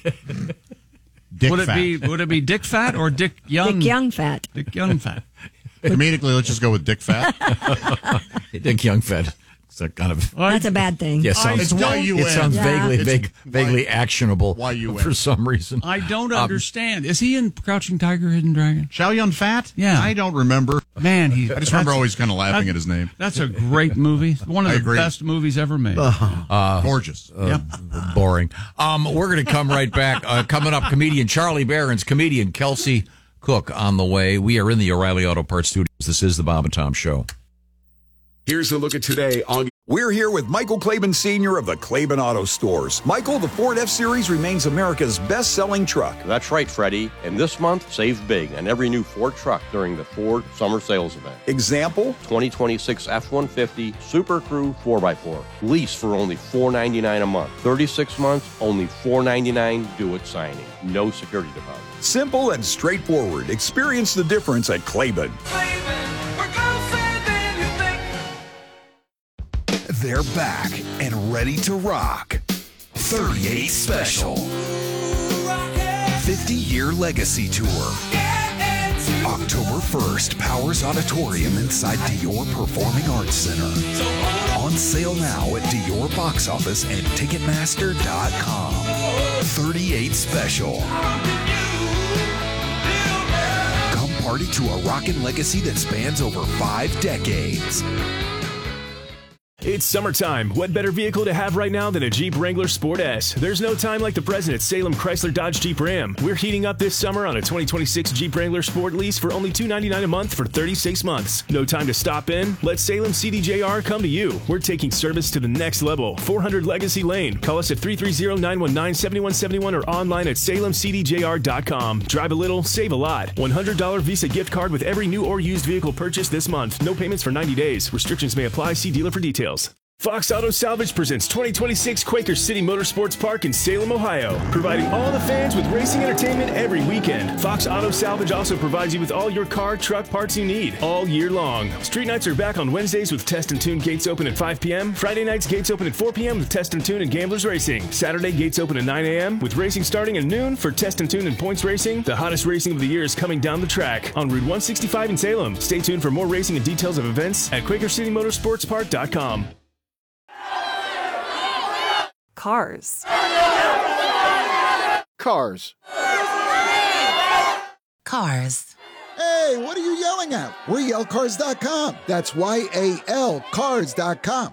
Dick Would it Fat. be would it be Dick Fat or Dick Young? Dick Young Fat. Dick Young Fat. Comedically, let's just go with Dick Fat. Dick Young Fed. It's a kind of. That's a bad thing. Yeah, sounds, It's Y U N. It sounds Yeah. vaguely, It's vague, vaguely actionable Y U N. for some reason. I don't Um, understand. Is he in Crouching Tiger, Hidden Dragon? Chow Yun Fat? Yeah. I don't remember. Man, he. I just remember that's- always kind of laughing that- at his name. That's a great movie. One of I the agree. best movies ever made. Uh, Gorgeous. Uh, Boring. Um, we're going to come right back. Uh, coming up, comedian Charlie Barron's comedian Kelsey Cook on the way. We are in the O'Reilly Auto Parts studios. This is the Bob and Tom Show. Here's a look at today on. We're here with Michael Claiborne Senior of the Claiborne Auto Stores. Michael, the Ford F-Series remains America's best-selling truck. That's right, Freddie. And this month, save big on every new Ford truck during the Ford Summer Sales Event. Example? twenty twenty-six F one fifty Super Crew four by four. Lease for only four hundred ninety-nine dollars a month. thirty-six months, only four hundred ninety-nine dollars due at signing. No security deposit. Simple and straightforward. Experience the difference at Claiborne. They're back and ready to rock. thirty-eight Special. fifty-year Legacy Tour. October first, Powers Auditorium inside Dior Performing Arts Center. On sale now at Dior Box Office and Ticketmaster dot com. thirty-eight Special. Come party to a rockin' legacy that spans over five decades. It's summertime. What better vehicle to have right now than a Jeep Wrangler Sport S? There's no time like the present at Salem Chrysler Dodge Jeep Ram. We're heating up this summer on a twenty twenty-six Jeep Wrangler Sport lease for only two hundred ninety-nine dollars a month for thirty-six months. No time to stop in? Let Salem C D J R come to you. We're taking service to the next level. four hundred Legacy Lane. Call us at three three zero, nine one nine, seven one seven one or online at salem c d j r dot com. Drive a little, save a lot. one hundred dollars Visa gift card with every new or used vehicle purchased this month. No payments for ninety days. Restrictions may apply. See dealer for details. Fox Auto Salvage presents twenty twenty-six Quaker City Motorsports Park in Salem, Ohio, providing all the fans with racing entertainment every weekend. Fox Auto Salvage also provides you with all your car, truck parts you need all year long. Street nights are back on Wednesdays with Test and Tune gates open at five p.m. Friday nights gates open at four p.m. with Test and Tune and Gamblers Racing. Saturday gates open at nine a.m. with racing starting at noon for Test and Tune and Points Racing. The hottest racing of the year is coming down the track on Route one sixty-five in Salem. Stay tuned for more racing and details of events at quaker city motorsports park dot com. Cars. Cars. Cars. Hey, what are you yelling at? We're yell cars dot com. That's Y A L cars dot com.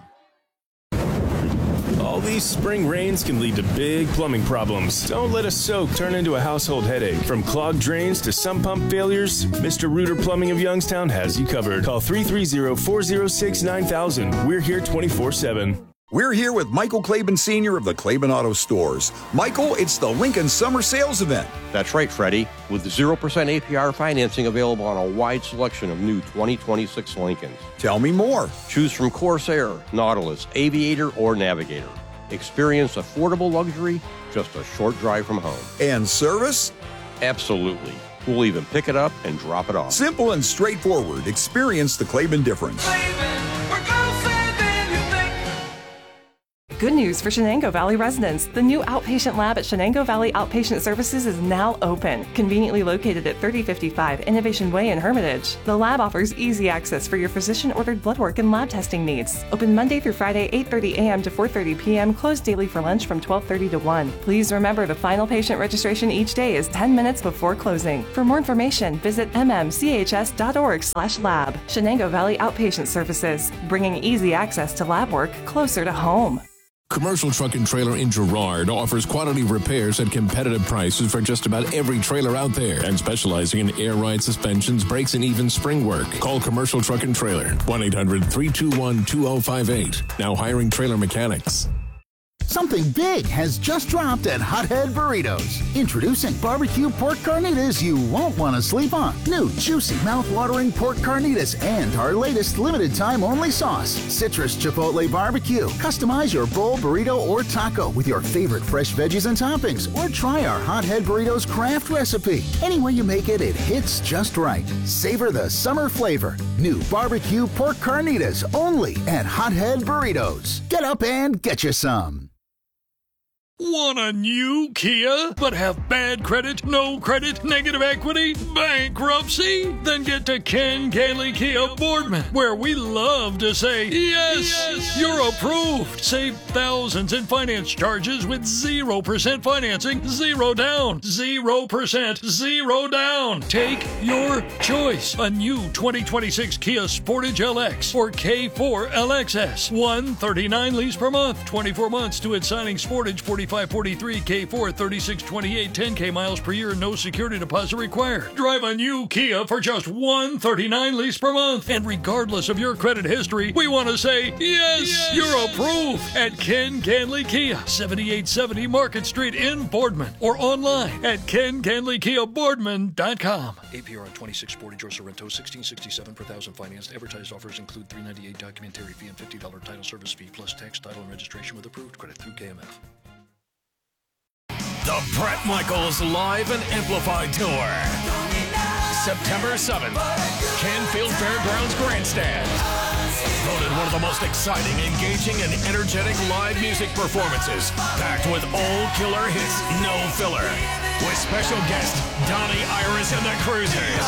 All these spring rains can lead to big plumbing problems. Don't let a soak turn into a household headache. From clogged drains to sump pump failures, Mister Reuter Plumbing of Youngstown has you covered. Call three three zero, four zero six, nine thousand. We're here twenty-four seven. We're here with Michael Claiborne Senior of the Claiborne Auto Stores. Michael, it's the Lincoln Summer Sales Event. That's right, Freddie. With zero percent A P R financing available on a wide selection of new twenty twenty-six Lincolns. Tell me more. Choose from Corsair, Nautilus, Aviator, or Navigator. Experience affordable luxury just a short drive from home. And service? Absolutely. We'll even pick it up and drop it off. Simple and straightforward. Experience the Claiborne difference. Good news for Shenango Valley residents. The new outpatient lab at Shenango Valley Outpatient Services is now open, conveniently located at thirty fifty-five Innovation Way in Hermitage. The lab offers easy access for your physician-ordered blood work and lab testing needs. Open Monday through Friday, eight thirty a.m. to four thirty p.m., closed daily for lunch from twelve thirty to one. Please remember the final patient registration each day is ten minutes before closing. For more information, visit m m c h s dot org slash lab. Shenango Valley Outpatient Services, bringing easy access to lab work closer to home. Commercial Truck and Trailer in Girard offers quality repairs at competitive prices for just about every trailer out there, and specializing in air ride suspensions, brakes, and even spring work. Call Commercial Truck and Trailer, one eight hundred three two one two oh five eight. Now hiring trailer mechanics. Something big has just dropped at Hothead Burritos. Introducing barbecue pork carnitas you won't want to sleep on. New juicy, mouth-watering pork carnitas and our latest limited-time-only sauce, Citrus Chipotle Barbecue. Customize your bowl, burrito, or taco with your favorite fresh veggies and toppings, or try our Hothead Burritos craft recipe. Any way you make it, it hits just right. Savor the summer flavor. New barbecue pork carnitas only at Hothead Burritos. Get up and get you some. Want a new Kia, but have bad credit, no credit, negative equity, bankruptcy? Then get to Ken Gailey Kia Boardman, where we love to say, yes, yes, you're approved. Save thousands in finance charges with zero percent financing, zero down, zero percent, zero down. Take your choice. A new twenty twenty-six Kia Sportage L X or K four L X S. one thirty-nine lease per month, twenty-four months to its signing. Sportage forty-five forty-three, K four thirty-six twenty-eight, ten K miles per year, no security deposit required. Drive a new Kia for just one thirty-nine lease per month. And regardless of your credit history, we want to say, yes, yes, you're approved at Ken Ganley Kia, seventy-eight seventy Market Street in Boardman, or online at ken ganley kia boardman dot com. A P R on twenty-six Sportage or Sorrento, sixteen sixty-seven per thousand financed. Advertised offers include three ninety-eight documentary fee and fifty dollars title service fee, plus tax, title, and registration with approved credit through K M F. The Bret Michaels Live and Amplified Tour. September seventh, Canfield Fairgrounds Grandstand. Voted one of the most exciting, engaging, and energetic live music performances. Packed with old killer hits, no filler. With special guest Donnie Iris and the Cruisers.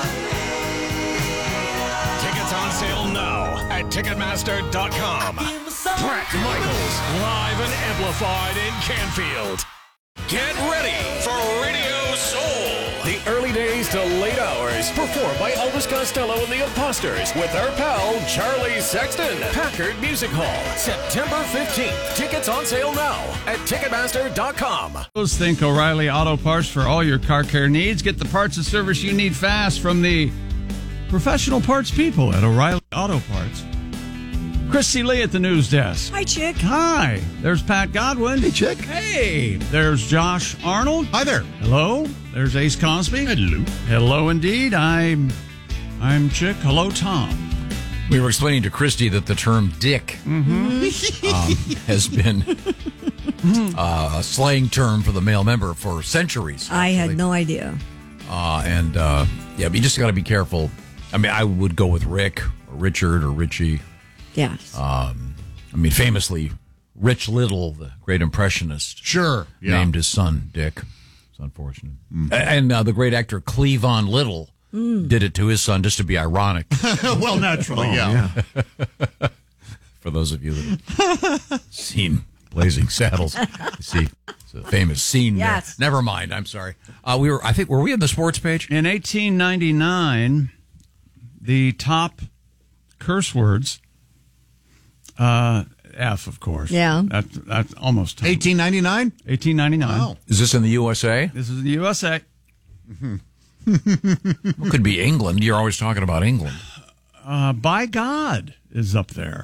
Tickets on sale now at ticketmaster dot com. Bret Michaels Live and Amplified in Canfield. Get ready for Radio Soul. The early days to late hours. Performed by Elvis Costello and the Imposters with our pal Charlie Sexton. Packard Music Hall. September fifteenth. Tickets on sale now at ticketmaster dot com. Think O'Reilly Auto Parts for all your car care needs. Get the parts and service you need fast from the professional parts people at O'Reilly Auto Parts. Christy Lee at the news desk. Hi, Chick. Hi. There's Pat Godwin. Hey, Chick. Hey. There's Josh Arnold. Hi there. Hello. There's Ace Cosby. Hello. Hello, indeed. I'm, I'm Chick. Hello, Tom. We were explaining to Christy that the term dick Mm-hmm. um, has been uh, a slang term for the male member for centuries. Actually. I had no idea. Uh, and, uh, yeah, but you just got to be careful. I mean, I would go with Rick or Richard or Richie. Yes. Um, I mean, famously, Rich Little, the great impressionist, sure, yeah. named his son Dick. It's unfortunate. Mm. And uh, the great actor Cleavon Little mm. did it to his son just to be ironic. Well, naturally, oh, yeah. yeah. For those of you that have seen Blazing Saddles, you see it's a famous scene. Yes. There. Never mind. I'm sorry. Uh, we were. I think were we on the sports page in eighteen ninety-nine? The top curse words. Uh, F, of course. Yeah. That, that's almost eighteen ninety-nine? eighteen ninety-nine. Wow. Is this in the U S A? This is the U S A. Mm-hmm. It could be England. You're always talking about England. Uh, by God is up there.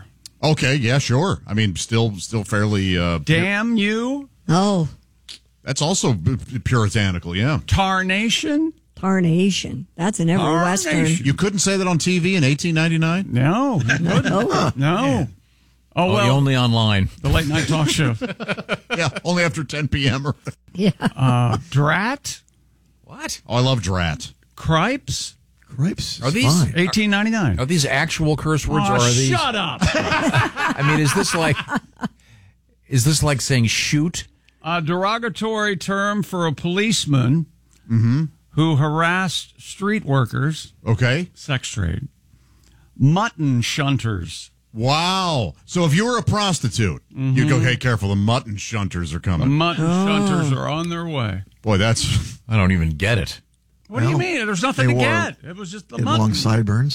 Okay, yeah, sure. I mean, still, still fairly. Uh, Damn you. Oh. That's also b- puritanical, yeah. Tarnation. Tarnation. That's in every Tarnation. Western. You couldn't say that on T V in eighteen ninety-nine? No. No. No. Yeah. Oh, well. Oh, only online. The late night talk show. Yeah, only after ten p.m. or Yeah. Uh, drat. What? Oh, I love drat. Cripes. Cripes. Are these fine. eighteen ninety-nine. Are these actual curse words, Oh, or are these? shut up. I mean, is this like? Is this like saying shoot? A derogatory term for a policeman Mm-hmm. who harassed street workers. Okay. Sex trade. Mutton shunters. Wow. So if you were a prostitute, Mm-hmm. you'd go, hey, careful, the mutton shunters are The coming. mutton Oh. shunters are on their way. Boy, that's. I don't even get it. What do you Well, mean? There's nothing they to wore- get. It was just the They had mutton. long sideburns.